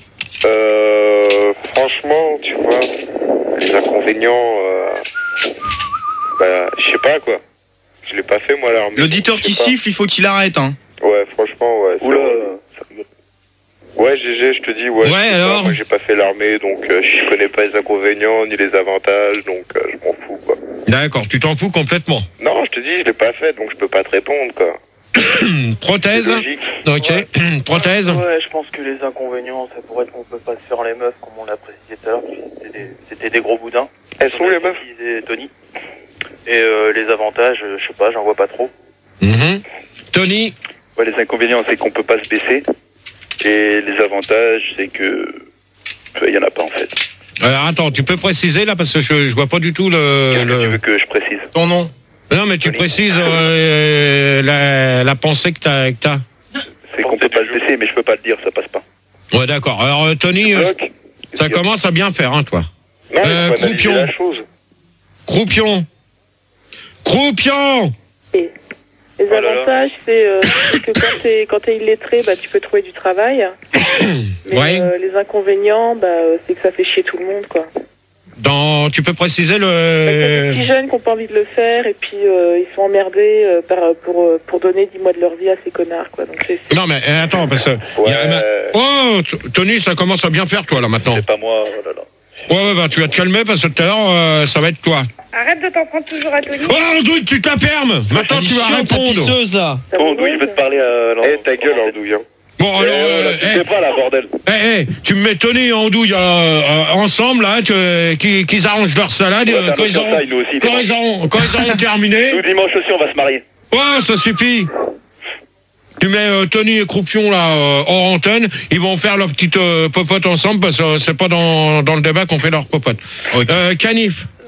Euh, franchement, tu vois, les inconvénients, euh, bah, je sais pas, quoi. Je l'ai pas fait, moi, l'armée. L'auditeur Je sais qui pas. siffle, il faut qu'il arrête, hein. Ouais, franchement, ouais. c'est Oula, vrai. ça rigole. Ouais, G G, je te dis, ouais. Ouais, je sais pas, alors moi, j'ai pas fait l'armée, donc euh, je connais pas les inconvénients ni les avantages, donc euh, je m'en fous, quoi. D'accord, tu t'en fous complètement. Non, je te dis, je l'ai pas fait, donc je peux pas te répondre, quoi. Prothèse. C'est logique. Ok. Prothèse. Ouais, je pense que les inconvénients, ça pourrait être qu'on peut pas se faire les meufs, comme on l'a précisé tout à l'heure, c'était des, c'était des gros boudins. Elles sont les meufs? Et Tony. Et euh, les avantages, euh, je sais pas, j'en vois pas trop. Mhm. Tony. Ouais, les inconvénients, c'est qu'on peut pas se baisser. Et les avantages, c'est que il y en a pas en fait. Alors attends, tu peux préciser là parce que je, je vois pas du tout le, Qu'est-ce que tu le veux que je précise? ton nom. Non mais tu Tony. précises euh, la, la pensée que t'as. que t'as. C'est qu'on peut pas se baisser, mais je peux pas le dire, ça passe pas. Ouais d'accord. Alors euh, Tony, euh, Bloc. ça commence à bien faire hein toi. Non, Euh, il faut analyser Croupion. la chose. Croupion. Croupion. Les Oh là là. avantages, c'est euh, c'est que quand t'es quand t'es illettré, bah tu peux trouver du travail. Mais Ouais. euh, les inconvénients, bah euh, c'est que ça fait chier tout le monde, quoi. Dans, tu peux préciser Bah, t'as des petits le. jeunes qui n'ont pas envie de le faire et puis euh, ils sont emmerdés euh, par, pour euh, pour donner dix mois de leur vie à ces connards, quoi. Donc c'est c'est- Non mais euh, attends parce que. Ouais. il y a- Oh T- Tony, ça commence à bien faire toi là maintenant. C'est pas moi, oh là là. Ouais ouais bah tu vas te calmer parce que tout à l'heure euh, ça va être toi. Arrête de t'en prendre toujours à Tony. Oh Andouille, tu te la fermes. Maintenant tu vas répondre. pisseuse, là. ça Bon, vous Andouille, je vais te parler à Eh, ta gueule, Andouille, hein. Bon alors. euh, tu eh, sais pas là, bordel. Eh, eh, tu me mets Tony et Andouille euh, euh, ensemble, là, tu- qui- qu'ils arrangent leur salade, Ouais, euh, t'as quand, un ils autre auront, taille, nous aussi. quand, ils auront, quand ils auront terminé. Nous, dimanche aussi, on va se marier. Ouais, ça suffit. Tu mets euh, Tony et Croupion, là, euh, hors antenne, ils vont faire leur petite euh, popote ensemble, parce que euh, c'est pas dans, dans le débat qu'on fait leur popote. Ok. Euh, Canif,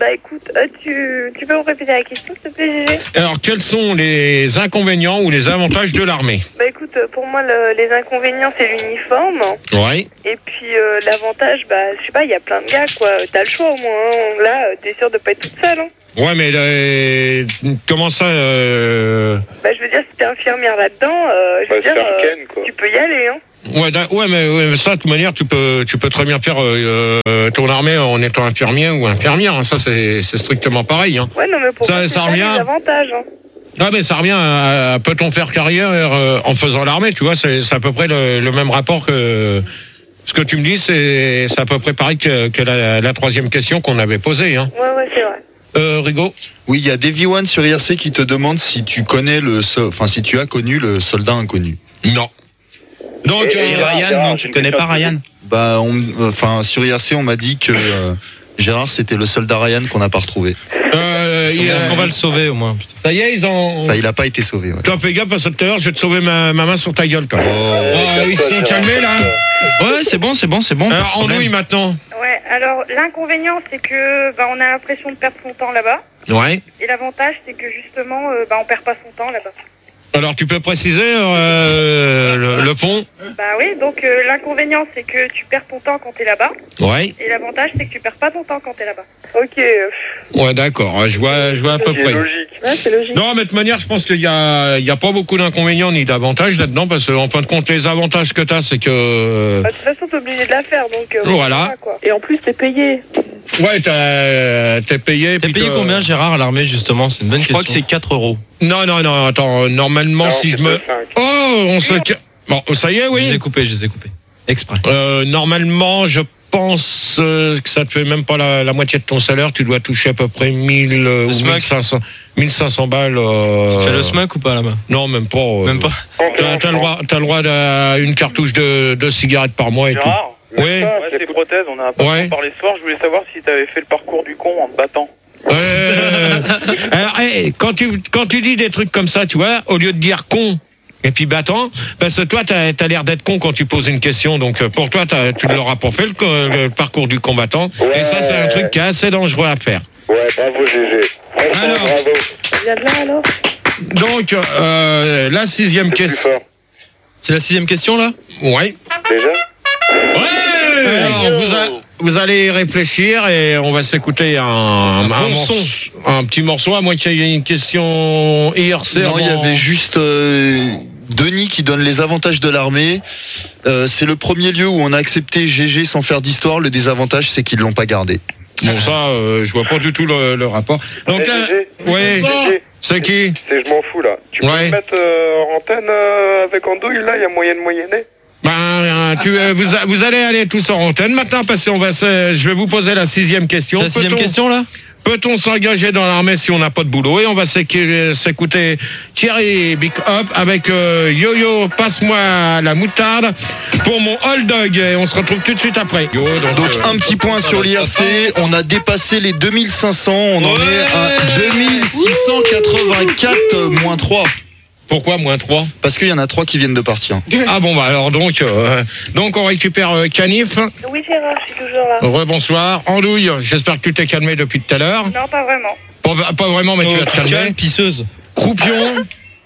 Bah écoute, euh, tu, tu peux me répéter la question, s'il te plaît, Gégé? Alors, quels sont les inconvénients ou les avantages de l'armée? Bah écoute, euh, pour moi, le- les inconvénients, c'est l'uniforme. Ouais. Et puis euh, l'avantage, bah je sais pas, il y a plein de gars, quoi. T'as le choix au moins. Hein. Là, euh, t'es sûr de pas être toute seule. Hein. Ouais, mais euh, comment ça euh... Bah je veux dire, si t'es infirmière là-dedans, euh, je veux Bah, dire, c'est un euh, Ken, quoi. tu peux y aller. Hein. Ouais, da- ouais, mais, ouais, mais ça, de toute manière, tu peux, tu peux très bien faire euh, euh, ton armée en étant infirmier ou infirmière. Hein. Ça, c'est, c'est strictement pareil. Hein. Ouais, non, mais pour Ça- moi, ça c'est ça revient. les avantages. Hein. Ah, mais ça revient à, à peut-on faire carrière euh, en faisant l'armée, tu vois, c'est, c'est à peu près le, le même rapport que ce que tu me dis, c'est, c'est à peu près pareil que, que la, la troisième question qu'on avait posée. Hein. Ouais, ouais, c'est vrai. Euh, Rigaud? Oui, il y a Davy One sur I R C qui te demande si tu connais le, so- enfin si tu as connu le soldat inconnu. Non. Donc, Et- euh, et Et Ryan, Gérard, non, j'ai tu une connais question pas à te Ryan? Bah, on- enfin sur I R C on m'a dit que euh, Gérard c'était le soldat Ryan qu'on n'a pas retrouvé. euh, il- Est-ce qu'on va euh, le sauver au moins? Putain. ça y est, ils ont. Enfin, il a pas été sauvé. Ouais. Toi, fais gaffe parce que tout à l'heure, je vais te sauver ma, ma main sur ta gueule, quand même. Oh. Oh, ils sont calmés, là. Ouais, c'est bon, c'est bon, c'est bon. pas de Alors, problème. Andouille, maintenant. Ouais, alors l'inconvénient, c'est que bah, on a l'impression de perdre son temps là-bas. Ouais. Et l'avantage, c'est que justement, euh, bah, on perd pas son temps là-bas. Alors, tu peux préciser euh, le, le pont? Bah oui, donc euh, l'inconvénient, c'est que tu perds ton temps quand t'es là-bas. Ouais. Et l'avantage, c'est que tu perds pas ton temps quand t'es là-bas. Ok. euh, Ouais, d'accord. Je vois, je vois à peu C'est près. logique. Ouais, c'est logique. Non, mais de toute manière, je pense qu'il y a, il y a pas beaucoup d'inconvénients ni d'avantages là-dedans, parce qu'en fin de compte, les avantages que t'as, c'est que, bah, de toute façon, t'es obligé de la faire, donc. euh, Voilà. quoi. Et en plus, t'es payé. ouais, t'as, t'es payé. T'es puis payé que- combien, Gérard, à l'armée, justement? C'est une bonne Je question. crois que c'est quatre euros. Non, non, non, attends, normalement, Non, si je c'est me, pas cinq. oh, on se, bon, ça y est, Je les ai oui. coupés, je les ai coupés. Exprès. Euh, normalement, je pense euh, que ça te fait même pas la, la moitié de ton salaire. Tu dois toucher à peu près mille euh, Le ou SMIC. mille cinq cents, mille cinq cents balles. Euh... Tu fais le SMAC ou pas là-bas? Non, même pas. euh, Même pas. T'as, t'as le droit, t'as le droit à une cartouche de, de cigarettes par mois et tout. Gérard, Oui. ouais, c'est prothèse, on a un peu Ouais. parlé ce soir. Je voulais savoir si t'avais fait le parcours du con en te battant. Euh, alors, hey, quand tu quand tu dis des trucs comme ça, tu vois, au lieu de dire con et puis battant, parce que toi t'as as, l'air d'être con quand tu poses une question, donc euh, pour toi t'as, tu ne l'auras pas fait le, co- le parcours du combattant, Ouais. et ça c'est un truc qui est assez dangereux à faire. Ouais, bravo Gégé. Franchement, Alors. bravo. Viens de là alors. Donc euh, la sixième C'est plus question. fort. C'est la sixième question, là? Ouais. Déjà Ouais. Alors, vous, a- vous allez réfléchir et on va s'écouter un, un, bon morceau, un petit morceau, à moins qu'il y ait une question I R C. Non, il y avant- avait juste euh, Denis qui donne les avantages de l'armée. Euh, c'est le premier lieu où on a accepté G G sans faire d'histoire. Le désavantage, c'est qu'ils l'ont pas gardé. Bon, ça, euh, je vois pas du tout le, le rapport. Donc Eh, là, Gégé, ouais, Gégé, c'est qui? c'est je m'en fous là. Tu peux Ouais. me mettre euh, en antenne euh, avec Andouille là, il y a moyen de moyenner. Ben, euh, tu, euh, vous, a- vous allez aller tous en antenne maintenant parce qu'on va, se- je vais vous poser la sixième question. C'est la sixième Peut-on- question, là? Peut-on s'engager dans l'armée si on n'a pas de boulot? Et on va s'éc- s'écouter Thierry Big Up avec euh, Yo-Yo, passe-moi la moutarde pour mon hot dog. Et on se retrouve tout de suite après. Yo, donc, Donc euh, un petit point sur l'I R C. On a dépassé les deux mille cinq cents. On en est à deux mille six cent quatre-vingt-quatre euh, moins trois. Pourquoi moins trois? Parce qu'il y en a trois qui viennent de partir. Ah bon, bah alors donc, euh, donc on récupère euh, Canif. Oui, Gérard, je suis toujours là. Rebonsoir. Andouille, j'espère que tu t'es calmé depuis tout à l'heure. Non, pas vraiment. Pas, pas vraiment, mais tu vas te calmer. Calme, pisseuse. Croupion,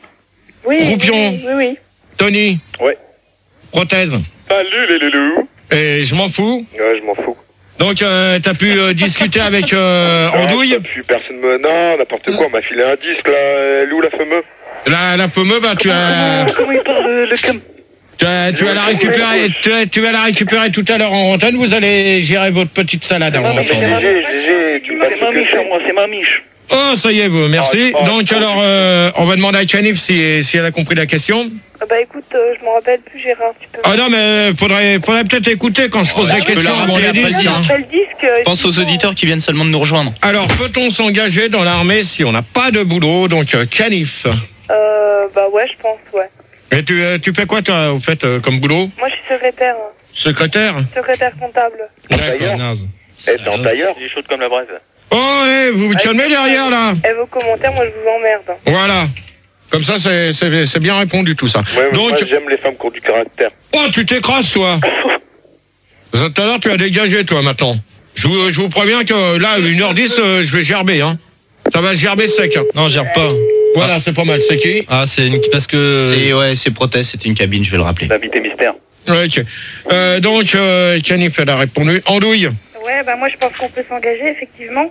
Oui, oui, Croupion. oui, oui, oui. Tony. Ouais. Prothèse. Salut les loulous. Et je m'en fous. Ouais, je m'en fous. Donc, euh, t'as pu euh, discuter avec euh, Andouille. Non, puis personne me. Non, n'importe quoi, on m'a filé un disque là. Elle est où la fameuse? La, la fameuse, bah, tu as, Comment il parle le, le cam tu as, tu vas la récupérer, tu, as- tu vas la récupérer tout à l'heure en antenne. Vous allez gérer votre petite salade Non, mais ensemble. Gégé, Gégé, tu m'as C'est ma miche, moi, c'est ma miche. Oh, ça y est, vous, merci. Ah, Donc, alors, euh, on va demander à Canif si, si elle a compris la question. Ah bah écoute, euh, je m'en rappelle plus, Gérard. Tu peux. Ah non, mais faudrait, faudrait peut-être écouter quand je pose Ouais, la tu peux question la avant rappeler les après le disques. disque. hein. Je rappelle le disque. euh, Pense aux sinon- auditeurs qui viennent seulement de nous rejoindre. Alors, peut-on s'engager dans l'armée si on n'a pas de boulot? Donc, euh, Canif. Euh, bah ouais, je pense, ouais. Et tu, euh, tu fais quoi, toi, au fait, euh, comme boulot? Moi, je suis secrétaire. hein. Secrétaire? Secrétaire comptable. D'accord. Naze. Eh, t'es en tailleur? Il est chaud comme la braise. Oh, eh, vous vous calmez derrière, là? Et vos commentaires, moi, je vous emmerde. hein. Voilà. Comme ça, c'est, c'est, c'est bien répondu, tout ça. Ouais, mais Donc, moi j'aime les femmes qui ont du caractère. oh, tu t'écrases, toi. Tout à l'heure, tu as dégagé, toi, maintenant. Je vous, je vous préviens que là, une heure dix, euh, je vais gerber. Hein. Ça va gerber sec. Hein. Non, gerbe pas. Voilà, c'est pas mal. C'est qui? Ah, c'est une... parce que... C'est, ouais, c'est Prothèse, c'est une cabine, je vais le rappeler. L'invité mystère. Ok. Euh, donc, euh, Canif, elle a répondu. Andouille. Ouais, bah moi je pense qu'on peut s'engager, effectivement.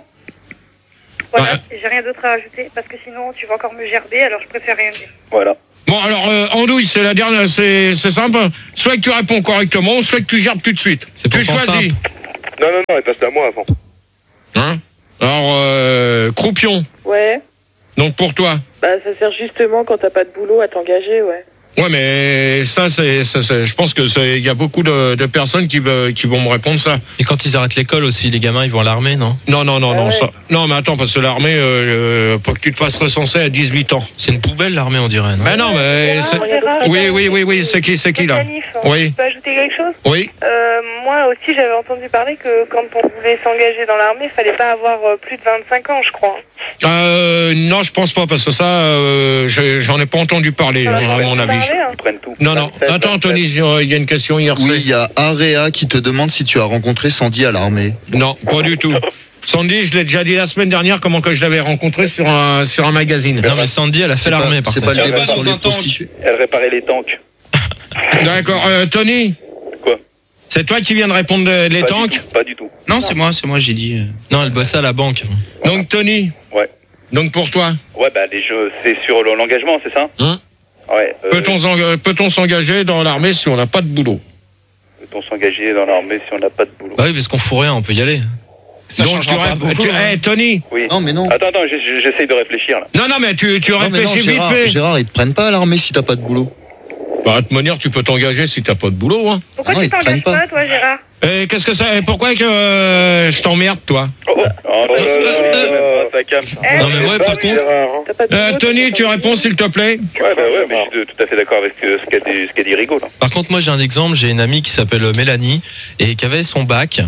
Voilà, ouais. J'ai rien d'autre à ajouter, parce que sinon tu vas encore me gerber, alors je préfère rien dire. Voilà. Bon, alors, euh, Andouille, c'est la dernière, c'est, c'est simple. Soit que tu réponds correctement, soit que tu gerbes tout de suite. C'est tu pourtant choisis. simple. Non, non, non, elle passe à moi avant. Hein? Alors, euh, Croupion. Ouais. Donc, pour toi. Bah, ça sert justement quand t'as pas de boulot à t'engager, ouais. Ouais, mais ça, c'est, ça, c'est je pense que c'est, il y a beaucoup de, de personnes qui, veulent, qui vont me répondre ça. Et quand ils arrêtent l'école aussi, les gamins, ils vont à l'armée, non? Non, non, non, Ah non, ouais. ça, non, mais attends, parce que l'armée, euh, pour que tu te fasses recenser à dix-huit ans. C'est une poubelle, l'armée, on dirait, non? Ben non, mais c'est, oui, oui, oui, oui, c'est qui, c'est qui là? Canif, Oui. je peux ajouter quelque chose? Oui. Euh, moi aussi j'avais entendu parler que quand on voulait s'engager dans l'armée, il fallait pas avoir euh, plus de vingt-cinq ans, je crois. Euh, non, je pense pas, parce que ça, euh, je- j'en ai pas entendu parler, Ah, à j'en ai mon pas avis. parlé, hein. Ils prennent tout. Non, non. vingt-sept, Attends, vingt-sept. Anthony, il y a une question hier. Oui, il y a Area qui te demande si tu as rencontré Sandy à l'armée. Non, pas du tout. Sandy, je l'ai déjà dit la semaine dernière, comment que je l'avais rencontré sur un, sur un magazine. Non, mais Sandy, elle a fait C'est l'armée, pas, par c'est contre. pas le Elle débat va sur dans les un tank. prostituées. Elle réparait les tanks. D'accord, euh, Tony. Quoi? C'est toi qui viens de répondre euh, les Pas tanks? du tout, Pas du tout. Non, c'est moi, c'est moi, j'ai dit. euh, Non, elle bossait à la banque. Donc, Tony. Ouais. Donc, pour toi. Ouais, bah les jeux, c'est sur le- l'engagement, c'est ça? Hein? Ouais. Euh, Peut-on s'enga- peut-on s'engager dans l'armée si on n'a pas de boulot? Peut-on s'engager dans l'armée si on n'a pas de boulot? Bah oui, parce qu'on fout rien, on peut y aller. Ça Donc, tu, changera pas rép- beaucoup, tu- hein. eh, Tony. Oui. Non, mais non. Attends, attends, j'ai- j'ai- j'essaye de réfléchir là. Non, non, mais tu, tu Non, mais non, réfléchis vite Gérard, fait. Gérard, ils te prennent pas à l'armée si t'as pas de boulot. Bah, de toute manière, tu peux t'engager si t'as pas de boulot, hein. Pourquoi Ah non, tu ils te t'engages prennent pas, toi, Gérard? Et qu'est-ce que ça, et pourquoi que euh, je t'emmerde, toi? Oh, oh. Oh là là, euh, ça calme. Eh, Non, mais moi, par contre, T'as pas de Euh, boulot, Tony, t'as tu pas de réponds s'il te plaît? Ouais, bah ouais, mais je suis tout à fait d'accord avec ce ce qu'a dit, ce qu'a dit Rigaud là. par contre, moi, j'ai un exemple. J'ai une amie qui s'appelle Mélanie et qui avait son bac.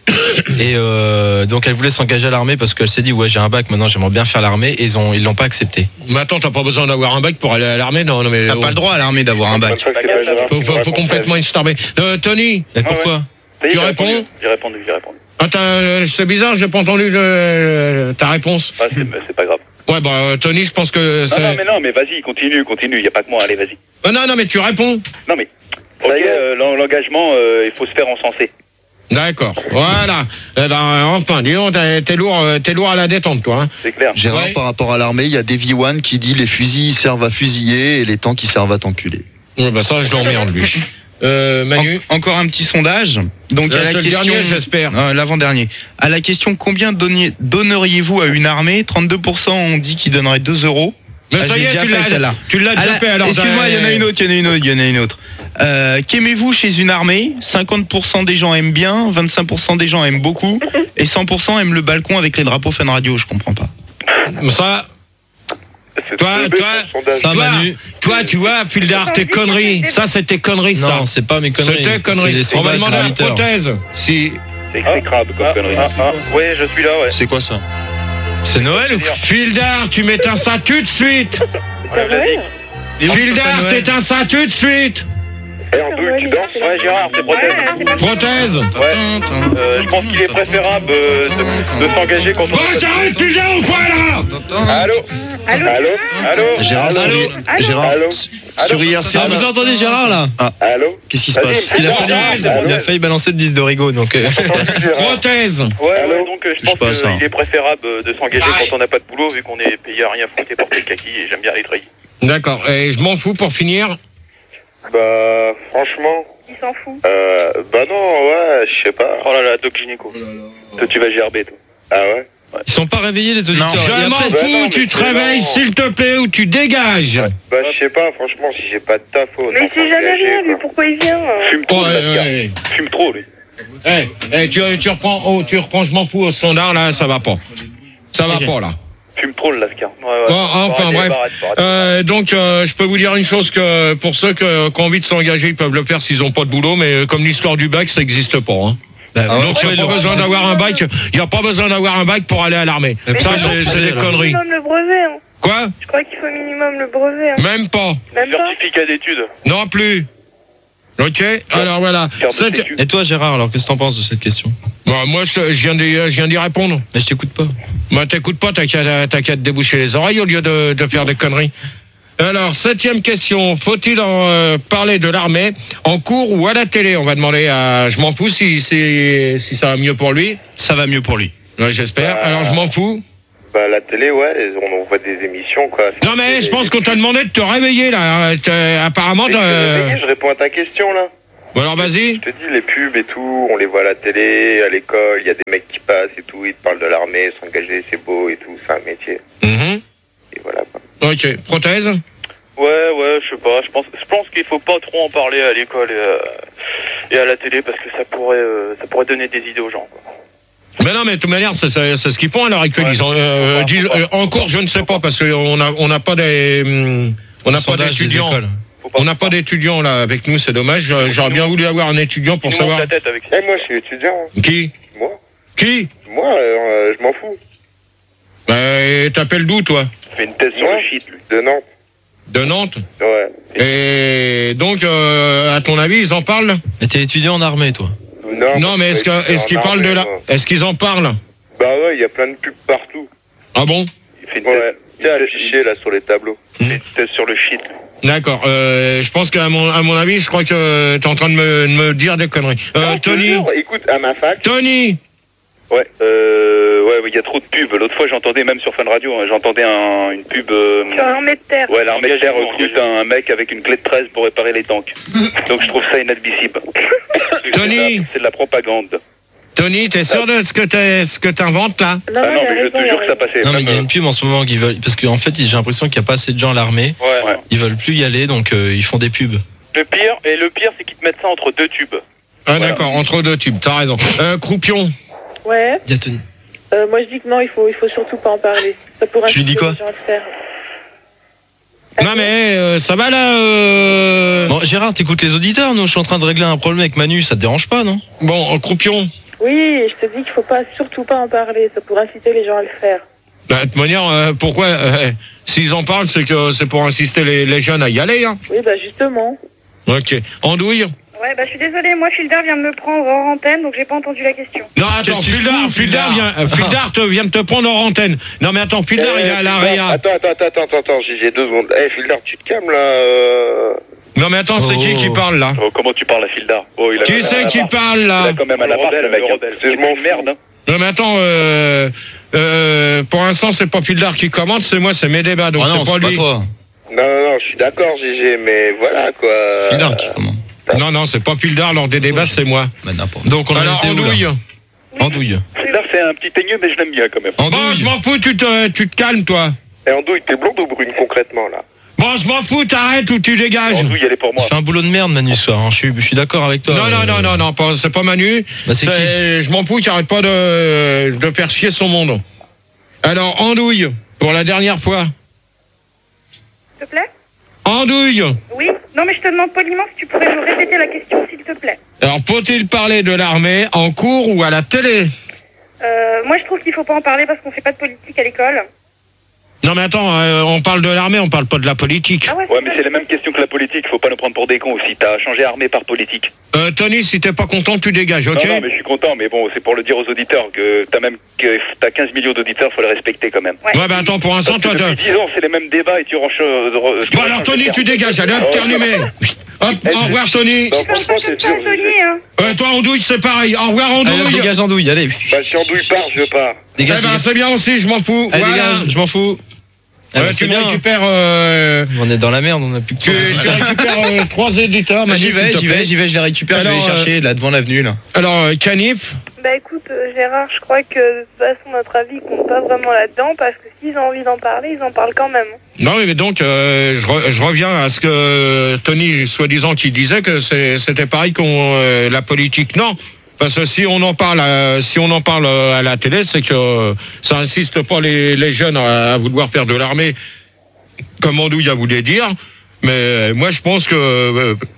Et euh, donc, elle voulait s'engager à l'armée parce qu'elle s'est dit, ouais, j'ai un bac, maintenant, j'aimerais bien faire l'armée. Et ils ont, ils l'ont pas accepté. Mais attends, t'as pas besoin d'avoir un bac pour aller à l'armée, non, non, mais. T'as pas le droit à l'armée d'avoir un bac. Je crois que c'est pas Gérard Faut, qui faut, me faut répond. complètement starber. Euh, Tony, Et pourquoi? Ça y est, Tu j'ai réponds répondu, J'ai répondu, j'ai répondu. attends, euh, c'est bizarre, j'ai pas entendu euh, ta réponse. Ah, c'est c'est pas grave. Ouais, bah, euh, Tony, je pense que c'est. Non, non, mais non, mais vas-y, continue, continue, y a pas que moi, allez, vas-y. Euh, non, non, mais tu réponds. Non, mais. Ok, euh, l'en- l'engagement, euh, il faut se faire encenser. D'accord, voilà. Eh ben, enfin, dis donc, t'es t'es lourd, euh, t'es lourd à la détente, toi. Hein. C'est clair. Gérard, Ouais. par rapport à l'armée, il y a Davy One qui dit les fusils servent à fusiller et les tanks ils servent à t'enculer. Ouais, bah ça, je l'emmerde, lui. Euh, Manu. En- encore un petit sondage. Donc Là, à la c'est le question, dernier, j'espère. Euh, l'avant-dernier. À la question combien donniez- donneriez-vous à une armée, trente-deux pour cent ont dit qu'ils donneraient deux euros. Mais Ah, ça je y l'ai est, déjà tu fait, l'as, celle-là. tu l'as À déjà la- fait, alors. Excuse-moi, il y en a une autre, il y en a une autre, il y en a une autre. Euh, qu'aimez-vous chez une armée? cinquante pour cent des gens aiment bien, vingt-cinq pour cent des gens aiment beaucoup, et cent pour cent aiment le balcon avec les drapeaux Fun Radio. Je comprends pas. Ça, C'est toi, tombé toi, sur le sondage. Ça, toi, Manu. toi, tu vois, Pildar, tes conneries. Ça, c'est tes conneries, ça. Non, c'est pas mes conneries. C'était conneries. C'est les On va sondages demander à la auditeurs. prothèse. Si. C'est exécrable comme connerie. ah, ah. Ouais, je suis là, ouais. C'est quoi ça? C'est Noël ou quoi? Pildar, tu m'éteins ça tout de suite. Ouais, vas-y. Pildar, t'éteins ça tout de suite. Eh, en deux, tu danses? Ouais, Gérard, c'est prothèse. Ouais, c'est pas Prothèse. Ouais. Euh, je pense qu'il est préférable euh, de, de s'engager quand on. Bon, t'arrêtes, Pildar, ou quoi, là? Allô? Allô? Allô? Allô? Gérard, sur, Allô Gérard, Allô? sur I R C, Ah, vous entendez Gérard là? Allô? qu'est-ce qui se Vas-y, passe? Il a failli, Prothèse. il a failli balancer le disque de Rigaud, donc. euh, Prothèse. Ouais, Allô? ouais, donc euh, je Je sais pas, pense ça. qu'il est préférable euh, de s'engager Ouais. quand on n'a pas de boulot, vu qu'on est payé à rien foutre et porter le kaki, et j'aime bien les treillis. D'accord. Et je m'en fous pour finir. Bah, franchement, Il s'en fout. euh, bah non, ouais, je sais pas. Oh là là, Doc Gynéco. Toi, tu vas gerber, toi. Ah ouais? Ils sont pas réveillés les auditeurs. Non, Et Je m'en après- Bah fous, non, mais tu te c'est réveilles, marrant. s'il te plaît, ou tu dégages. Bah, je sais pas, franchement, si j'ai pas de taf, faut Mais il sait jamais rien, lui, pourquoi il vient? euh Fume trop, Ouais, le Lascar. ouais, Fume trop, lui. ouais. Eh, eh, tu, tu reprends, oh, tu reprends, je m'en fous au standard, là, ça va pas. Ça va Ok. pas, là. Fume trop, le Lascar. Ouais, ouais. Bon, enfin, Faut arrêter, bref. faut arrêter, faut arrêter. Euh, donc, euh, je peux vous dire une chose que pour ceux que, qui ont envie de s'engager, ils peuvent le faire s'ils ont pas de boulot, mais euh, comme l'histoire du bac, ça n'existe pas. Hein. Bah, Ah ouais, Donc, il n'y a pas besoin d'avoir un bac. Il n'y a pas besoin d'avoir un bac pour aller à l'armée. Mais Ça, pourquoi c'est non, c'est des alors conneries. Minimum le brevet, hein. Quoi? Je crois qu'il faut minimum le brevet, hein. Même pas. Même pas. Certificat d'études. Non plus. Ok, alors voilà. Cette... Et toi, Gérard, alors qu'est-ce que t'en penses de cette question? Bon, moi, je, je viens d'y, je viens d'y répondre. Mais je t'écoute pas. Moi, t'écoutes pas, t'as qu'à, t'as qu'à te déboucher les oreilles au lieu de, de faire des conneries. Alors, septième question. Faut-il en euh, parler de l'armée en cours ou à la télé? On va demander à... Je m'en fous si, si, si ça va mieux pour lui. Ça va mieux pour lui. Ouais, j'espère. Bah, Alors, je m'en fous. Bah, la télé, ouais, on, on voit des émissions, quoi. Non, mais je pense qu'on t'a demandé de te réveiller, là. T'as- apparemment, Mais je, t'as... réveillé, je réponds à ta question, là. Bon, alors, vas-y. Je te dis, les pubs et tout, on les voit à la télé, à l'école, il y a des mecs qui passent et tout, ils te parlent de l'armée, s'engager, c'est beau et tout, c'est un métier. Mhm. Et voilà, quoi. Ok. Prothèse? Ouais, ouais, je sais pas. Je pense, je pense qu'il faut pas trop en parler à l'école et, euh, et à la télé parce que ça pourrait, euh, ça pourrait donner des idées aux gens, quoi. Mais non, mais de toute manière, c'est, c'est, c'est ce qu'ils font à l'heure actuelle. Ouais, Ils ont, faut euh, pas, disent- faut pas. euh, en cours, je ne sais pas, parce qu'on a, on n'a pas des, hum, on n'a pas Sondage des d'étudiants. écoles. Faut pas. On n'a pas d'étudiants là avec nous, c'est dommage. J'aurais j'aurais bien voulu avoir un étudiant pour Il nous monte savoir. la tête avec ça. Eh, moi, je suis étudiant. Qui? Moi Qui? Moi, euh, je m'en fous. Bah, t'appelles d'où, toi? Il fait une thèse sur Ouais. le shit, lui. De Nantes. De Nantes? Ouais. Et donc, euh, à ton avis, ils en parlent? Mais t'es étudiant en armée, toi. Non, Non, mais est-ce que que, est-ce qu'ils parlent de la, est-ce qu'ils en parlent? Bah ouais, il y a plein de pubs partout. Ah bon? Il fait une Ouais. thèse, Il y a affiché, là, sur les tableaux. il fait une thèse sur le shit, lui. D'accord. Euh, je pense qu'à mon, à mon avis, je crois que t'es en train de me, de me dire des conneries. Euh, Non, je te Tony? jure, écoute, à ma fac. Tony! Ouais, euh, ouais, il y a trop de pubs. L'autre fois, j'entendais même sur Fun Radio, hein, j'entendais un, une pub. Euh, Sur l'armée de terre. ouais, l'armée de terre Engagez-vous, recrute un mec avec une clé de treize pour réparer les tanks. Donc je trouve ça inadmissible. Tony. C'est de la propagande. Tony, t'es sûr de ce que t'es, ce que t'inventes là? Non, Ah non, non, il a mais je raison, te il a jure que ça raison. passait. Non, mais il y a Même, une pub en ce moment qui veulent, parce qu'en fait, j'ai l'impression qu'il n'y a pas assez de gens à l'armée. euh, ouais. Ils veulent plus y aller, donc euh, ils font des pubs. Le pire, et le pire, c'est qu'ils te mettent ça entre deux tubes. Ah Voilà. d'accord, entre deux tubes, t'as raison. Euh, Croupion. Ouais, Il y a Tony. euh, moi je dis que non, il faut, il faut surtout pas en parler. Ça pourrait Tu lui dis inciter quoi les gens à le faire. Non mais euh, ça va là euh... Bon, Gérard, t'écoutes les auditeurs, nous, je suis en train de régler un problème avec Manu, ça te dérange pas, non? Bon, euh, Croupion. Oui, je te dis qu'il faut pas, surtout pas en parler. Ça pourrait inciter les gens à le faire. Bah, de toute manière, euh, pourquoi euh, s'ils en parlent, c'est que c'est pour insister les, les jeunes à y aller. Hein. Oui, bah justement. Ok. Andouille. Ouais, bah je suis désolée, moi Filder vient de me prendre hors antenne, donc j'ai pas entendu la question. Non, attends, Qu'est-ce que tu Fildar, fous, Fildar Fildar vient, euh, Fildar te vient de te prendre en antenne. Non mais attends, Fildar, Eh, il est à la Fildar, réa. Attends, attends, attends, attends, attends, j'ai j'ai deux secondes. Eh, Fildar, tu te calmes, là. euh. Non mais attends, c'est Oh. qui qui parle là? Oh, comment tu parles à Fildar? Oh, il a Qui c'est qui parle Il là? a quand même à la barre, le mec. C'est C'est mon une merde, hein. Non mais attends, euh, euh, pour l'instant c'est pas Fildar qui commente, c'est moi, c'est mes débats, donc Ah non, c'est pas c'est pas lui. toi. Non, non, non, je suis d'accord, G G, mais voilà, quoi. C'est dingue, comment? Non non, c'est pas Fildar lors des débats, c'est moi. Bah, n'importe. Donc on a Alors été où, là Andouille. Andouille. Fildar, c'est un petit teigneux, mais je l'aime bien quand même. Bon, je m'en fous, tu te, tu te calmes toi. Et Andouille, t'es blonde ou brune, concrètement, là? Bon, je m'en fous, t'arrêtes ou tu dégages. Andouille, elle est pour Tu moi. fais un boulot de merde, Manu, ce soir. hein. Je suis, je suis d'accord avec toi. Non, non, euh, non, non, non, pas- c'est pas Manu. Bah, c'est qui? C'est- Je m'en fous, qu'il arrête pas de, de faire chier son monde. Alors, Andouille, pour la dernière fois. S'il te plaît? Andouille. Oui? Non, mais je te demande poliment si tu pourrais me répéter la question, s'il te plaît. Alors, faut-il parler de l'armée en cours ou à la télé? Euh, moi, je trouve qu'il faut pas en parler parce qu'on fait pas de politique à l'école. Non, mais attends, euh, on parle de l'armée, on parle pas de la politique. Ah ouais, Ouais, mais c'est la même question que la politique. Faut pas nous prendre pour des cons aussi. T'as changé armée par politique. Euh, Tony, si t'es pas content, tu dégages, ok? Non, non, mais je suis content. Mais bon, c'est pour le dire aux auditeurs que t'as même que t'as quinze millions d'auditeurs, faut les respecter quand même. Ouais, bah attends, pour l'instant, Parce toi, que t'as... depuis dix ans, c'est les mêmes débats et tu ranges. Bon, alors, Tony, tu dégages, allez, hop, Oh, terminé. Hop, au revoir, Tony. Non, C'est comme ça franchement, que c'est ça, sûr, G Anthony, G. hein. Euh, toi, Andouille, c'est pareil. Au revoir, Allez, Andouille. dégage Andouille, allez. Bah, si Andouille part, je pars. Eh Dégage, ben, dégage. c'est bien aussi, je m'en fous. Allez, Voilà. dégage, je m'en fous. Ah, Ouais, bah, tu c'est me bien. récupères, euh, On est dans la merde, on a plus que tu, tu récupères euh, trois éditeurs, Manu, J'y vais, s'il te j'y plaît. vais, j'y vais, je les récupère, je vais les Alors, chercher là devant l'avenue là. Alors, euh, Canif, Bah écoute, euh, Gérard, je crois que de toute façon, notre avis compte pas vraiment là-dedans parce que s'ils ont envie d'en parler, ils en parlent quand même. non mais donc euh, je, re- je reviens à ce que Tony soi-disant qui disait que c'est- c'était pareil qu'on euh, la politique. Non, parce que si on en parle, à, si on en parle euh, à la télé, c'est que euh, ça insiste pas les, les jeunes à, à vouloir faire de l'armée, comme Andouille a voulu dire. Mais euh, moi je pense que euh,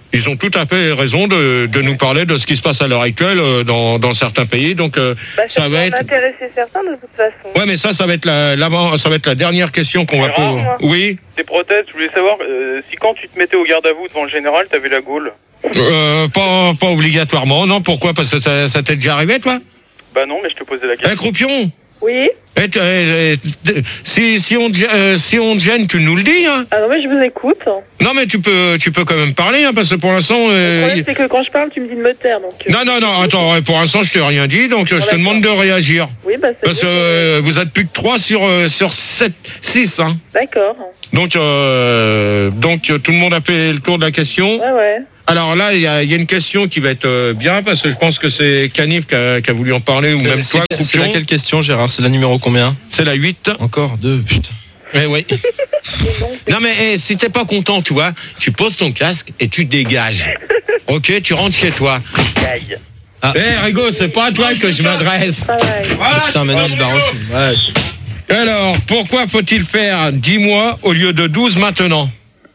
Ils ont tout à fait raison de, de nous parler de ce qui se passe à l'heure actuelle euh, dans, dans certains pays. Donc euh, Bah, ça, ça peut va en être. intéresser certains de toute façon. Ouais, mais ça, ça va être la, l'avant, ça va être la dernière question qu'on va Gérard, poser. moi. Oui. Tes prothèses, je voulais savoir euh, si quand tu te mettais au garde à vous devant le général, t'avais la gaule. Euh, pas, pas obligatoirement, non. Pourquoi? Parce que ça, ça t'est déjà arrivé, toi? Bah non, mais je te posais la Eh, question. Croupion. Oui. Eh, t- eh, eh, si, si on, te gê- euh, si on te gêne, tu nous le dis, hein. Ah non, mais je vous écoute. Non, mais tu peux, tu peux quand même parler, hein, parce que pour l'instant. Le euh, problème, c'est que quand je parle, tu me dis de me taire. Donc, euh, Non, non, non, attends, ouais, pour l'instant, je t'ai rien dit, donc euh, je te d'accord. demande de réagir. Oui, bah c'est Parce que bon. euh, vous êtes plus que trois sur, euh, sur sept, six, hein. D'accord. Donc, euh, donc euh, tout le monde a fait le tour de la question. Ouais, ouais. Alors là, il y a, il y a une question qui va être euh, bien, parce que je pense que c'est Canif qui a, qui a voulu en parler, ou C'est- même c'est- toi, C'est Croupion. laquelle question, Gérard? C'est la numéro combien? C'est la huit. Encore deux, putain. Eh oui. Non mais eh, si t'es pas content, tu vois, tu poses ton casque et tu dégages. Ok, tu rentres chez toi. Aïe. Ah. Eh Rigo, c'est pas à toi que je m'adresse. Travail. Putain, maintenant, je barre aussi. Ouais. Alors, pourquoi faut-il faire dix mois au lieu de douze maintenant?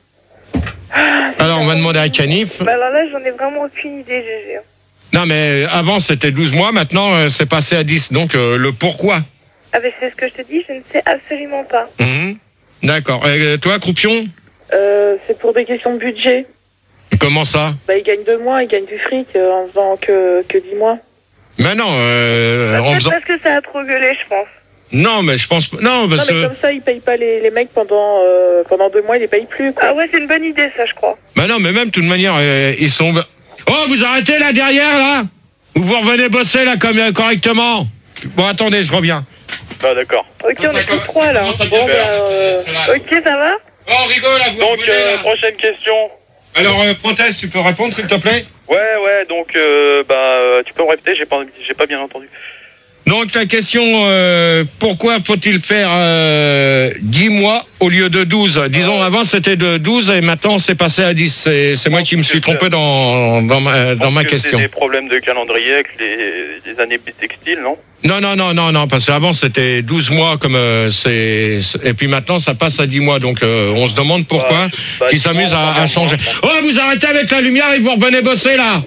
Alors, on va demander à Canif. Bah alors là, j'en ai vraiment aucune idée, G G. Non mais avant c'était douze mois, maintenant euh, c'est passé à dix. Donc euh, le pourquoi? Ah bah c'est ce que je te dis, je ne sais absolument pas. Mhm. D'accord. Et toi, Croupion? Euh, c'est pour des questions de budget. Comment ça? Bah, ils gagnent deux mois, ils gagnent du fric euh, en faisant que, que dix mois. Mais non, euh, Bah, en peut-être faisant... parce que ça a trop gueulé, je pense. Non, mais je pense pas. Non, parce Non, mais que. comme ça, ils payent pas les, les mecs pendant, euh, pendant deux mois, ils les payent plus, quoi. Ah ouais, c'est une bonne idée, ça, je crois. Bah non, mais même de toute manière, euh, ils sont. Oh, vous arrêtez là derrière là? Ou vous revenez bosser là comme euh, correctement? Bon, attendez, je reviens. Ah d'accord. Ok, on est tous trois, là. Comment ça Bon, diffère, bah, euh, c'est- c'est ok, ça va? Oh, rigole là, vous Donc revenez, euh, là. prochaine question. Alors, euh, Proteste, tu peux répondre s'il te plaît? Ouais ouais, donc euh, bah euh, tu peux me répéter, j'ai pas j'ai pas bien entendu. Donc la question, euh, pourquoi faut-il faire euh, dix mois au lieu de douze? Disons, avant c'était de douze et maintenant c'est passé à dix. C'est, c'est moi qui me suis trompé dans, dans ma, dans ma Parce que question. C'est des problèmes de calendrier avec les, les années textiles, non? Non, non, non, non, non, parce qu'avant c'était douze mois comme euh, c'est, c'est- et puis maintenant ça passe à dix mois. Donc euh, on se demande pourquoi Ouais, bah, ils dix s'amusent mois, à, à vraiment, changer. hein. Oh, vous arrêtez avec la lumière et vous revenez bosser là.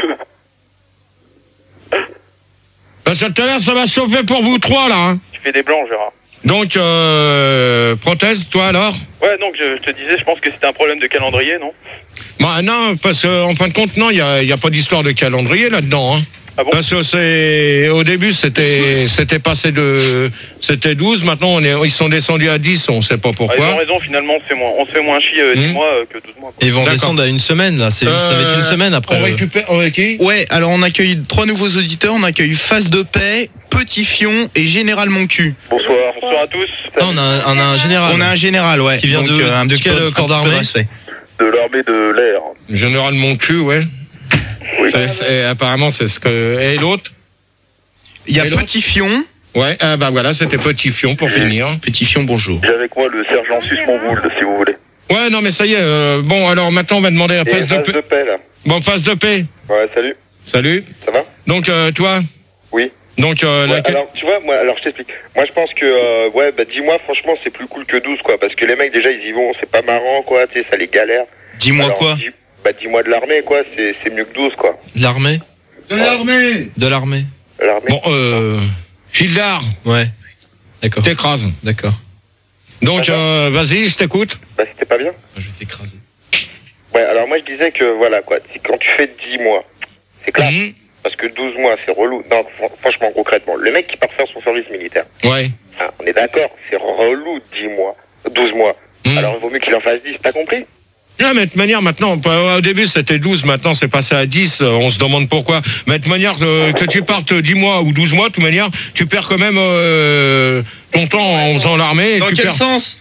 Parce que tout à l'heure ça va chauffer pour vous trois là. Hein. Tu fais des blancs, Gérard. Donc euh, Proteste, toi alors? Ouais, donc je, je te disais, je pense que c'était un problème de calendrier, non? Bah non, parce qu'en fin de compte, non, il n'y a, y a pas d'histoire de calendrier là-dedans. Hein. Ah bon? Parce que c'est au début c'était c'était passé de c'était douze, maintenant on est ils sont descendus à dix, on sait pas Ah, ils ont pourquoi. raison, finalement, on se fait moins, on se fait moins chier euh, dix Hmm. mois euh, que douze mois. Quoi. Et ils vont D'accord. descendre à une semaine, là. C'est, ça va être une semaine après. On le- récupère on qui? Ouais, alors on accueille trois nouveaux auditeurs. On accueille Face de Paix, Petit Fion et Général Mon Cul. Bonsoir, bonsoir à tous. Ah, on a, un- on a un général. On a un général, ouais. Qui vient Donc, de- euh, un de petit quel peu- un corps petit peu d'armée respect. De l'armée de l'air. Général mon cul, ouais. Oui. C'est- c'est- apparemment c'est ce que et l'autre? Il y a Et l'autre Petit Fion. Ouais, ah bah voilà, c'était Petit Fion pour finir. Petit Fion, bonjour. J'ai avec moi le sergent Suce-Mongould, si vous voulez. Ouais, non mais ça y est. euh, bon, alors maintenant on va demander à Et face de face paix. de paix, là. Bon, face de paix. Ouais, salut. Salut. Ça va? Donc euh, toi? Oui. Donc euh, Ouais, la- alors, tu vois, moi, alors je t'explique. Moi, je pense que, euh, ouais, bah, dix mois, franchement, c'est plus cool que douze, quoi. Parce que les mecs, déjà, ils y vont, c'est pas marrant, quoi. Tu sais, ça les galère. Dis-moi Alors, quoi dix- Bah, dix mois de l'armée, quoi. C'est, c'est mieux que douze, quoi. De l'armée? De l'armée. De l'armée. L'armée. bon, euh, Gildard, Ouais. D'accord. t'écrases. D'accord. Donc, Ça va euh, vas-y, je t'écoute. Bah, c'était pas bien. Je vais t'écraser. Ouais, alors moi, je disais que, voilà, quoi. C'est quand tu fais dix mois, c'est clair. Mhm. Parce que douze mois, c'est relou. Non, fr- franchement, concrètement, le mec qui part faire son service militaire, Ouais. hein, on est d'accord, c'est relou dix mois, douze mois. Mhm. Alors, il vaut mieux qu'il en fasse dix, t'as compris? Non, mais de toute manière, maintenant, au début c'était douze, maintenant c'est passé à dix, euh, on se demande pourquoi. Mais de toute manière, que, que tu partes dix mois ou douze mois, de toute manière, tu perds quand même euh, ton temps en faisant l'armée. et Dans tu quel perds... sens?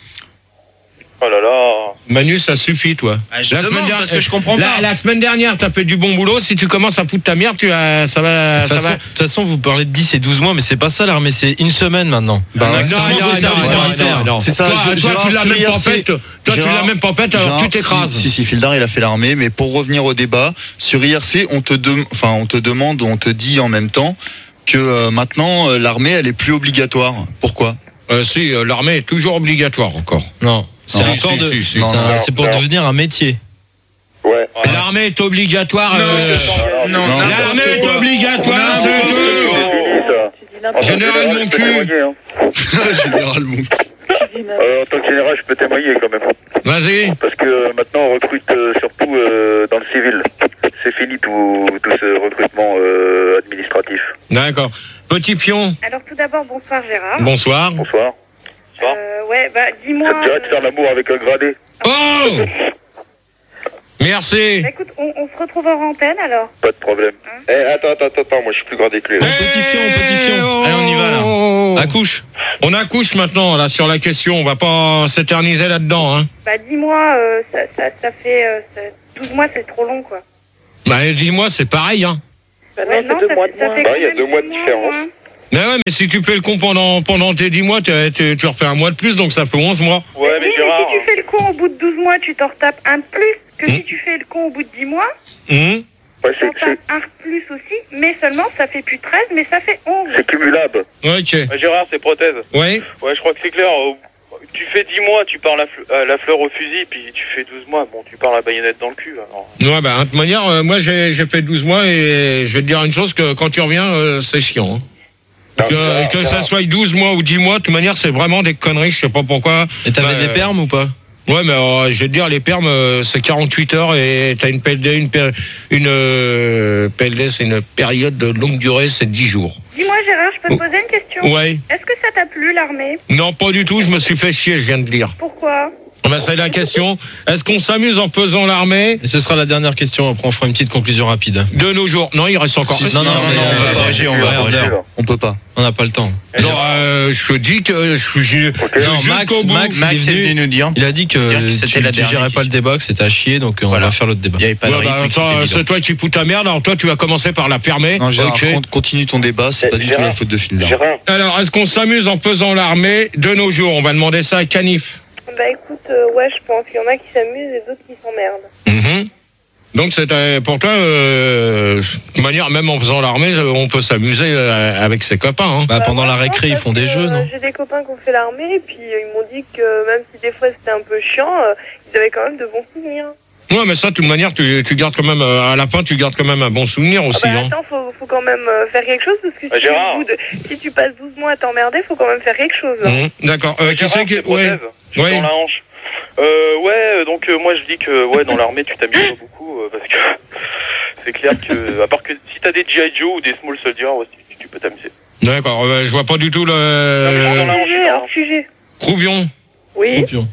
Oh là là. Manu, ça suffit, toi. Ah, je demande, parce que je comprends la, pas. la semaine dernière, t'as fait du bon boulot. Si tu commences à foutre ta merde, tu as, ça va, De toute ça façon, va. de toute façon, vous parlez de dix et douze mois, mais c'est pas ça l'armée, c'est une semaine maintenant. Bah, Non, ouais. non, non, non, non, service non, militaire. non, non. C'est ça, Toi, Gérard, toi, tu l'as sur même I R pas C. faite. Toi, tu Gérard, l'as même pas faite, alors Gérard, tu t'écrases. Si, si, si, Fildar, il a fait l'armée, mais pour revenir au débat, sur I R C, on te, dem- enfin, on te demande, on te dit en même temps que euh, maintenant, euh, l'armée, elle est plus obligatoire. Pourquoi? Euh, si, euh, l'armée est toujours obligatoire encore. Non. C'est Non, encore si, de, si, si. c'est Non, un- non, c'est pour non. devenir un métier. Ouais. L'armée est obligatoire. Non, euh, non, non, L'armée n'importe est quoi. obligatoire, c'est C'est tout. fini, ça. Tu dis n'importe Général, mon je peux cul. témoigner, hein. Généralement. quoi. Tu dis n'importe Euh, en tant que général, je peux témoigner quand même. Vas-y. Parce que euh, maintenant, on recrute euh, surtout euh, dans le civil. C'est fini tout, tout ce recrutement euh, administratif. D'accord. Petit pion. Alors tout d'abord, bonsoir Gérard. Bonsoir. Bonsoir. Euh, ouais, bah dis-moi. Ça te dirait de faire euh, l'amour avec un gradé? Oh Merci. bah, écoute, on, on se retrouve en antenne alors. Pas de problème. Eh, attends, attends, attends, moi je suis plus gradé que lui. là. Petit fion, petit fion. Allez, on y va, là. là. Accouche. On accouche maintenant là sur la question. On va pas s'éterniser là-dedans. Hein. Bah dis-moi, euh, ça, ça, ça fait euh, ça- douze mois, c'est trop long quoi. Bah dis-moi, c'est pareil. Hein. Bah Ouais, non, c'est deux ça, mois fait- de ça moins. fait Bah, il y a quand deux même mois de six différence. moins. Mais ouais, mais si tu fais le con pendant pendant tes dix mois, tu, tu, tu, tu refais un mois de plus, donc ça fait onze mois. Ouais, mais Oui, Gérard. mais si tu fais le con au bout de douze mois, tu t'en retapes un de plus que Hmm. si tu fais le con au bout de dix mois. Hum. Ouais, Tu c'est, t'en tapes un de plus aussi, mais seulement ça fait plus treize, mais ça fait onze. c'est cumulable. Ok. Ouais, Gérard, c'est prothèse. Oui. Ouais, je crois que c'est clair. euh, Tu fais dix mois, tu pars la, fle- euh, la fleur au fusil, puis tu fais douze mois, bon, tu pars la baïonnette dans le cul. Alors. Ouais, bah, de toute manière, euh, moi, j'ai, j'ai fait douze mois et je vais te dire une chose, que quand tu reviens, euh, c'est chiant. Hein. Non, Que, Gérard, que ça Gérard. soit douze mois ou dix mois, de toute manière, c'est vraiment des conneries, je sais pas pourquoi. Et t'avais Bah, des permes ou pas? Ouais, mais euh, je vais te dire, les permes, euh, c'est quarante-huit heures et t'as une P L D, une, péri- une euh, P L D, c'est une période de longue durée, c'est dix jours. Dis-moi Gérard, je peux te poser une question? Ouais. Est-ce que ça t'a plu l'armée? Non, pas du tout, je me suis fait chier, je viens de dire. Pourquoi? Bah, c'est la question. Est-ce qu'on s'amuse en faisant l'armée Et ce sera la dernière question. Après, on fera une petite conclusion rapide. de nos jours? Non, il reste encore. Si, si, Non, non, non, mais non, on va non, abréger, on non, va non, abréger. non. On peut pas. On n'a pas le temps. Non, euh, je dis que je suis. Ok. je suis Non, Max, jusqu'au bout. Max, Max il est est venu. venu nous dire. Il a dit que Dire que tu, c'était la tu dernière gérais pas le question. débat, que c'était à chier, donc on Voilà. va faire l'autre débat. Il n'y avait pas de Ouais, bah, rythme. attends, c'était c'est bidon. toi qui fous ta merde, alors toi tu vas commencer par la fermer. Non, Gérard, Ok. con- continue ton débat, c'est Eh, pas du tout Gérard. la faute de Filda. Gérard, Alors, est-ce qu'on s'amuse en faisant l'armée de nos jours? On va demander ça à Canif. Bah écoute, euh, ouais, je pense qu'il y en a qui s'amusent et d'autres qui s'emmerdent. Mhm. Donc c'est euh, pour toi, euh, de toute manière, même en faisant l'armée, euh, on peut s'amuser euh, avec ses copains. Hein. Bah, pendant moi, la je pense récré, ils parce font des que, jeux, euh, non? J'ai des copains qui ont fait l'armée et puis euh, ils m'ont dit que même si des fois c'était un peu chiant, euh, ils avaient quand même de bons souvenirs. Ouais, mais ça, de toute manière, tu, tu gardes quand même, euh, à la fin, tu gardes quand même un bon souvenir Ah aussi. bah hein. attends, faut, faut quand même euh, faire quelque chose parce que Bah, si, Gérard. au bout de- si tu passes douze mois à t'emmerder, faut quand même faire quelque chose. hein. Mhm. D'accord. Euh, qui Gérard, c'est qui... c'est Ouais. prothèse. Je suis Ouais. dans la hanche. Euh, ouais, euh, donc euh, moi je dis que ouais, dans l'armée tu t'amuses pas beaucoup euh, parce que c'est clair que à part que si t'as des G I Joe ou des Small Soldiers, ouais, tu, tu peux t'amuser. D'accord. euh, je vois pas du tout Non, mais le dans la hanche, Sujet, dans la hors sujet. Croubion. Oui. Champion.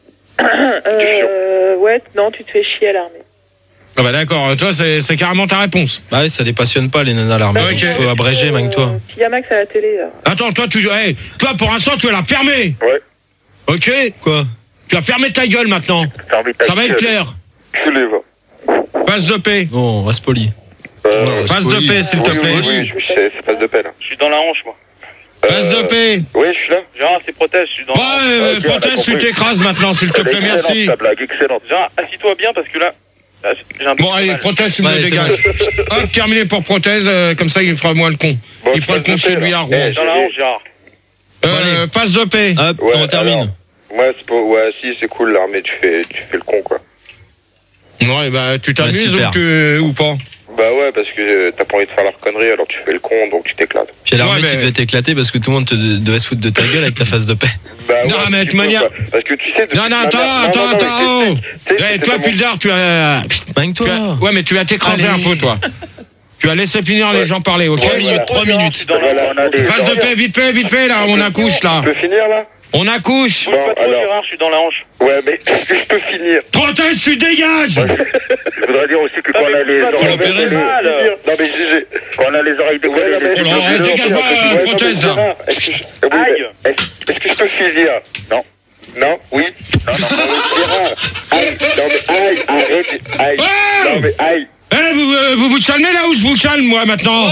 Euh, ouais, non, tu te fais chier à l'armée. Ah bah d'accord. Toi, c'est c'est carrément ta réponse. Bah ouais, ça les passionne pas, les nanas à l'armée. Bah, ok. Il faut abréger, Euh, magne-toi. S'il y a Max à la télé, là. Attends, toi, tu, hey, toi, pour l'instant, tu es la fermée. Ouais. Ok. Quoi? Tu as fermé ta gueule maintenant. t'as envie de ta Ça va être gueule. clair. Tu les vas. Passe de paix. Bon, on reste poli. Euh, Ouais, Passe de Spoli. paix, s'il te oui, plaît. oui, oui, je sais, c'est passe de peine. Je suis dans la hanche moi. Passe de paix. Oui, je suis là. Gérard, c'est prothèse, je suis dans Ouais, la hanche. euh, Ok, on a proteste, tu compris. t'écrases maintenant, s'il te Elle est plaît, excellente, merci. ta blague, excellente. Gérard, assis-toi bien parce que là, là, j'ai un peu Bon, de allez, mal. proteste, tu me Ouais, le c'est dégages. Hop, terminé pour prothèse, euh, comme ça, il fera moins le con. Bon, Il je fera le passe con de chez paix, lui là. à Rouen. Eh, Dans la hanche, Gérard. Euh, passe de paix. Hop, Ouais, on termine. alors. Ouais, c'est pas... ouais, si, c'est cool l'armée, tu fais, tu fais le con, quoi. Ouais, bah, tu t'amuses super. ou, tu- ou pas? Bah ouais, parce que euh, t'as pas envie de faire leur connerie, alors tu fais le con, donc tu t'éclates. Puis à l'armée, Ouais, mais- tu devais t'éclater parce que tout le monde te devait se foutre de ta gueule avec ta face de paix. Bah Non, ouais, mais un de petit peu, manière- quoi. Parce que tu sais... depuis Non, non, ma attends, mère- non, attends, non, non, attends, mais oh. tu sais, Eh, c'était toi, mon- Pildar, tu as... tu as- Magne-toi. Ouais, mais tu vas t'écraser un Allez. peu, toi. Tu vas laisser finir les Ouais. gens parler, ok? Ouais, voilà. Trois minutes. Je suis dans la Voilà, hanche. on a des- Passe de paix, vite fait, vite fait, là, on accouche, là. Tu peux finir, là? On accouche. Bouge pas trop, alors. Gérard, je suis dans la hanche. Ouais, mais est-ce que je peux finir? Proteste, tu dégages. Je voudrais dire aussi que quand Ah, on mais a les tu vas te oreilles opérer. décollées... mal. Non, mais Gégé, quand on a les oreilles décollées... non, mais- les Non, yeux dégage bleus, pas, on peut- euh, ouais, non, prothèse, mais là. Gérard, Est-ce que je- oui, Aïe. mais Est-ce est-ce que je peux finir? Non. Non, oui. Non, non, mais Gérard. Aïe, non, mais aïe, arrête, aïe. Oh Non, mais aïe. Eh, vous, euh, vous vous calmez là ou je vous calme, moi, maintenant?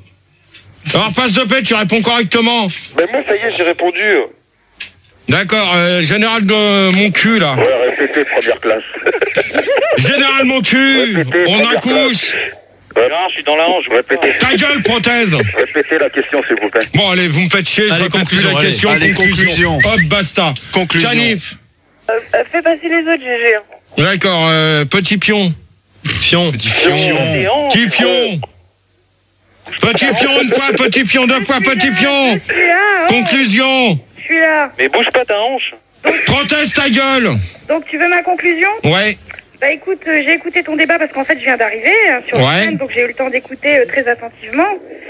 Alors, passe de paix, tu réponds correctement. Mais moi, ça y est, j'ai répondu. D'accord, euh, général de mon cul, là. Ouais, répétez, première classe. Général mon cul, Répétez, on première accouche. Gérard, je suis dans la hanche. Répétez. Ta gueule, prothèse. Répétez la question, s'il vous plaît. Bon, allez, vous me faites chier, je Allez, répète plus conclusion, la allez. question. Allez, conclusion. Hop, basta. Conclusion. Canif. Euh, euh, fais passer les autres, G G. D'accord, euh, petit pion. Fion. Petit fion. Des hanches. Petit pion. Petit pion une fois, petit pion deux fois, petit pion. Je suis là, hein. Conclusion. Je suis là. Mais bouge pas ta hanche. Proteste ta gueule. Donc tu veux ma conclusion? Ouais. Bah écoute, euh, j'ai écouté ton débat parce qu'en fait je viens d'arriver hein, sur Ouais. la scène, donc j'ai eu le temps d'écouter euh, très attentivement.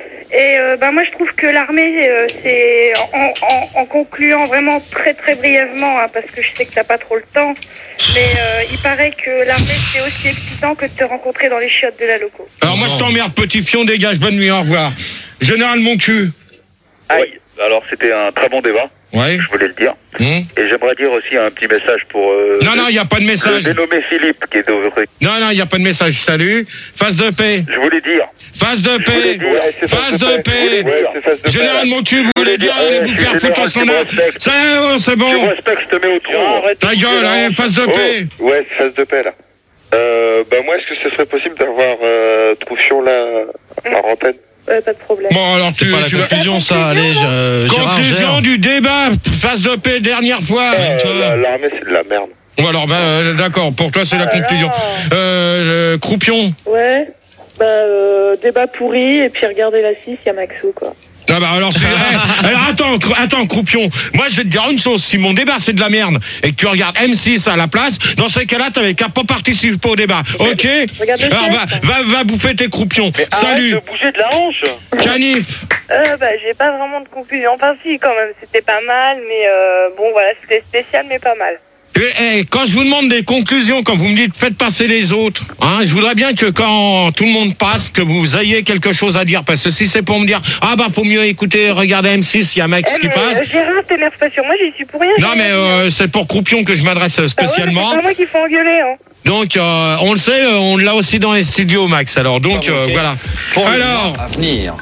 Et euh, bah moi je trouve que l'armée, euh, c'est en, en, en concluant vraiment très très brièvement, hein, parce que je sais que t'as pas trop le temps, mais euh, il paraît que l'armée c'est aussi excitant que de te rencontrer dans les chiottes de la loco. Alors moi je t'emmerde, petit pion, dégage, bonne nuit, au revoir. Général mon cul. Oui. Alors c'était un très bon débat, Ouais. je voulais le dire. Hum. Et j'aimerais dire aussi un petit message pour euh, Non, non, il n'y a pas de le message. dénommé Philippe qui est au... Non, non, il n'y a pas de message. Salut. Face de paix. Je voulais dire. Face de Je voulais paix. dire. Ouais, c'est Face de paix. Ouais, c'est face de paix. Général mon cul, vous voulez dire, Ouais, allez vous c'est faire foutre au général, tu me standard. respectes. C'est oh, c'est Tu bon. me respectes, je te mets au trou. Ta gueule, allez, face de paix. Oh, ouais, c'est face de paix là. Euh, bah moi, est-ce que ce serait possible d'avoir euh, Troufion là en antenne? Ouais, pas de problème. Bon, alors tu, C'est pas la tu vas... conclusion, ça. Allez, euh, Gérard, Conclusion gère. du débat. Face de paix, dernière fois. Euh, la- L'armée, c'est de la merde. Bon, alors, bah, euh, d'accord, pour toi, c'est la Ah là conclusion. là. Euh, euh, Croupion. Ouais. Bah, euh, débat pourri, et puis regardez la six, il y a Maxou, quoi. Ah bah alors c'est eh, alors attends cr- attends Croupion, moi je vais te dire une chose, si mon débat c'est de la merde et que tu regardes M six à la place, dans ces cas-là t'avais qu'à pas participer au débat, ok? Regarde le Alors va, test. va va bouffer tes croupions. Mais Salut arrête de bouger de la hanche. Canif. Euh, bah j'ai pas vraiment de conclusion. Enfin si quand même, c'était pas mal, mais euh, bon voilà, c'était spécial mais pas mal. Et, et quand je vous demande des conclusions, quand vous me dites faites passer les autres, hein, je voudrais bien que quand tout le monde passe, que vous ayez quelque chose à dire, parce que si c'est pour me dire ah bah pour mieux écouter, regardez M six, il y a Max Eh, qui mais, passe. euh, Gérard, t'énerve pas sur moi, j'y suis pour rien. Non mais euh, c'est pour Croupion que je m'adresse euh, Ah ouais, mais spécialement. c'est pas moi qui faut engueuler, hein. Donc, euh, on le sait, euh, on l'a aussi dans les studios, Max. Alors, donc, euh, voilà. Alors, à venir.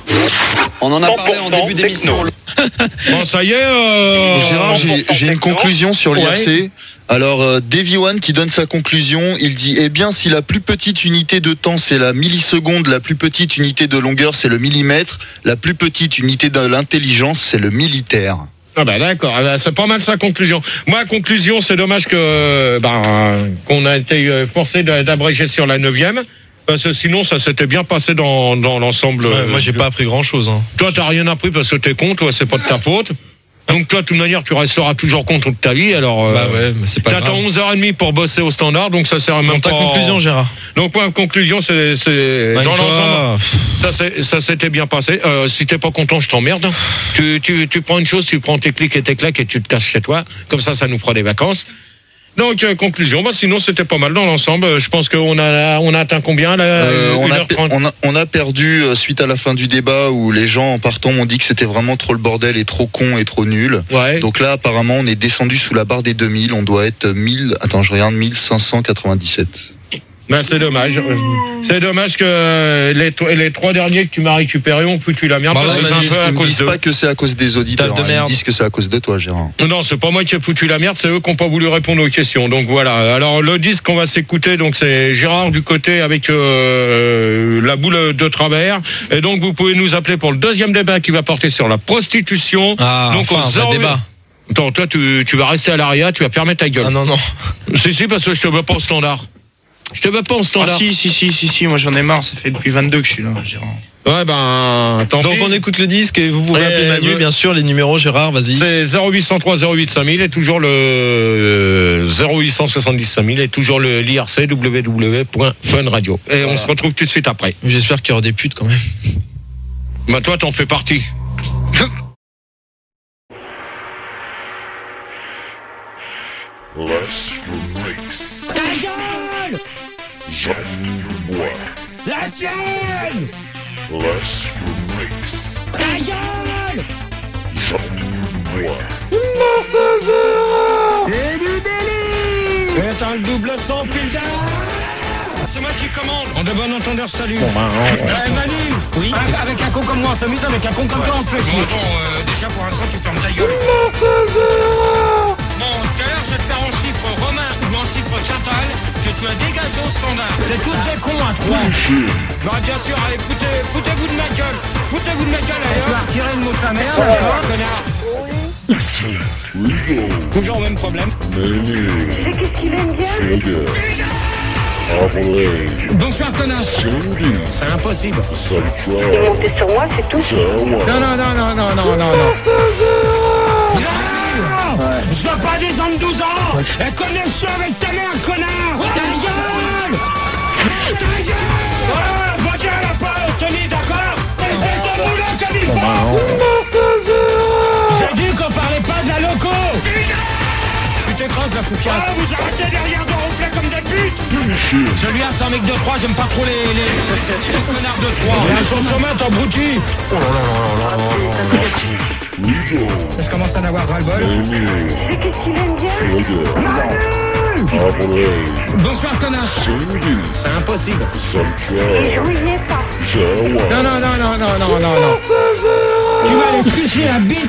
On en a parlé en début d'émission. bon, ça y est. Euh... Gérard, j'ai j'ai une conclusion sur l'I R C. Ouais. Alors, euh, Davy One qui donne sa conclusion, il dit, eh bien, si la plus petite unité de temps, c'est la milliseconde, la plus petite unité de longueur, c'est le millimètre, la plus petite unité de l'intelligence, c'est le militaire. Ah bah d'accord, ah bah, c'est pas mal sa conclusion. Moi, conclusion, c'est dommage que bah, qu'on a été forcé d'a- d'abréger sur la neuvième. Parce que sinon, ça s'était bien passé dans, dans l'ensemble. Ouais, euh, moi, j'ai du- pas appris grand chose. Hein. Toi, t'as rien appris parce que t'es con, toi, c'est pas de ta faute. Donc toi, de toute manière, tu resteras toujours con toute ta vie. Alors, euh, Bah ouais, mais c'est pas t'attends grave. onze heures trente pour bosser au standard, donc ça sert même Dans ta pas. conclusion, Gérard. Donc moi, conclusion, c'est c'est Bah, dans toi, l'ensemble, ça c'est- ça s'était bien passé. Euh, si t'es pas content, je t'emmerde. Tu, tu tu prends une chose, tu prends tes clics et tes claques et tu te casses chez toi. Comme ça, ça nous fera des vacances. Donc euh, conclusion, bah sinon c'était pas mal dans l'ensemble. Euh, Je pense qu'on a on a atteint combien là Euh, on, une a, heure trente. on, a, on a perdu euh, suite à la fin du débat où les gens en partant m'ont dit que c'était vraiment trop le bordel et trop con et trop nul. Ouais. Donc là, apparemment, on est descendu sous la barre des deux mille. On doit être mille. Attends, je regarde mille cinq cent quatre-vingt-dix-sept. Ben, c'est dommage. Euh, C'est dommage que euh, les, to- les trois derniers que tu m'as récupérés ont foutu la merde. Bah, parce que ouais, c'est un ils- peu à Ils me cause disent d'eux. pas que c'est à cause des auditeurs. Taf de hein. Ils me merde. disent que c'est à cause de toi, Gérard. Non, c'est pas moi qui ai foutu la merde, c'est eux qui n'ont pas voulu répondre aux questions. Donc voilà. Alors le disque qu'on va s'écouter, donc c'est Gérard du côté avec euh, la boule de travers. Et donc vous pouvez nous appeler pour le deuxième débat qui va porter sur la prostitution. Ah, donc enfin, au un zéro- vrai débat. Attends, toi tu, tu vas rester à l'arrière, tu vas fermer ta gueule. Ah non, non. Si si, parce que je te veux pas au standard. Je te veux pas au Ah standard. si, si, si, si, si, moi j'en ai marre, ça fait depuis vingt-deux que je suis là, Gérard. Ouais ben tant Donc pis. on écoute le disque et vous pouvez Ouais, appeler Manu, ouais. bien sûr, les numéros, Gérard, vas-y. C'est zéro huit cent trois zéro huit cinq mille et toujours le euh, zéro huit cent soixante-dix cinq mille et toujours le l'I R C w w w point fun radio. Et on se retrouve tout de suite après. J'espère qu'il y aura des putes quand même. Bah toi t'en fais partie. Less Remix. Ta gueule! Jean Dubois. La tienne! Less Remix. Ta gueule! Jean Dubois. C'est du délire! C'est un double sans fil d'air. C'est moi qui commande. En de bon entendeur, salut. Bon ben, on... Manu. Oui. Avec un con comme moi, on s'amuse, avec un con comme toi, on se fait chier. Bon, euh, déjà pour l'instant, tu fermes ta gueule. Bon, tout à l'heure, je vais te faire en chiffre romain ou en chiffre quartal que tu as dégagé au standard. C'est tous des cons à trois. Bah, bien sûr, allez, foutez, foutez-vous de ma gueule. Foutez-vous de ma gueule, allez. Tu vas retirer le mot de ta mère, là, connard. Excellent. Rigo. Toujours le même problème. Manu. Tu sais qu'est-ce qu'il aime bien? Sugar. Bonsoir, connard. C'est impossible. Ils montaient sur moi, c'est tout. Non, non, non, non, non, non, non, non. Je veux pas descendre douze ans. Et connexion avec ta mère, connard. Ta gueule. Ta gueule. Voilà, voiture à la porte, Tony, d'accord. Et ton boulot, Tony, pas. J'ai dit qu'on parlait pas de la loco. Tu t'écrases la poufiasse. Ah, vous arrêtez derrière de ronfler comme des putes. Celui-là, c'est un mec de Troyes, j'aime pas trop les, les, les, les connards de Troyes. Il a son tomate abruti. Oh là là là là là là. Je commence à en avoir ras-le-bol. Mais qu'est-ce qu'il aime bien? Bonsoir, connard. C'est impossible. Et je n'y ai pas. Non, non, non, non, non, non, non, non. Tu vas aller sucer la bite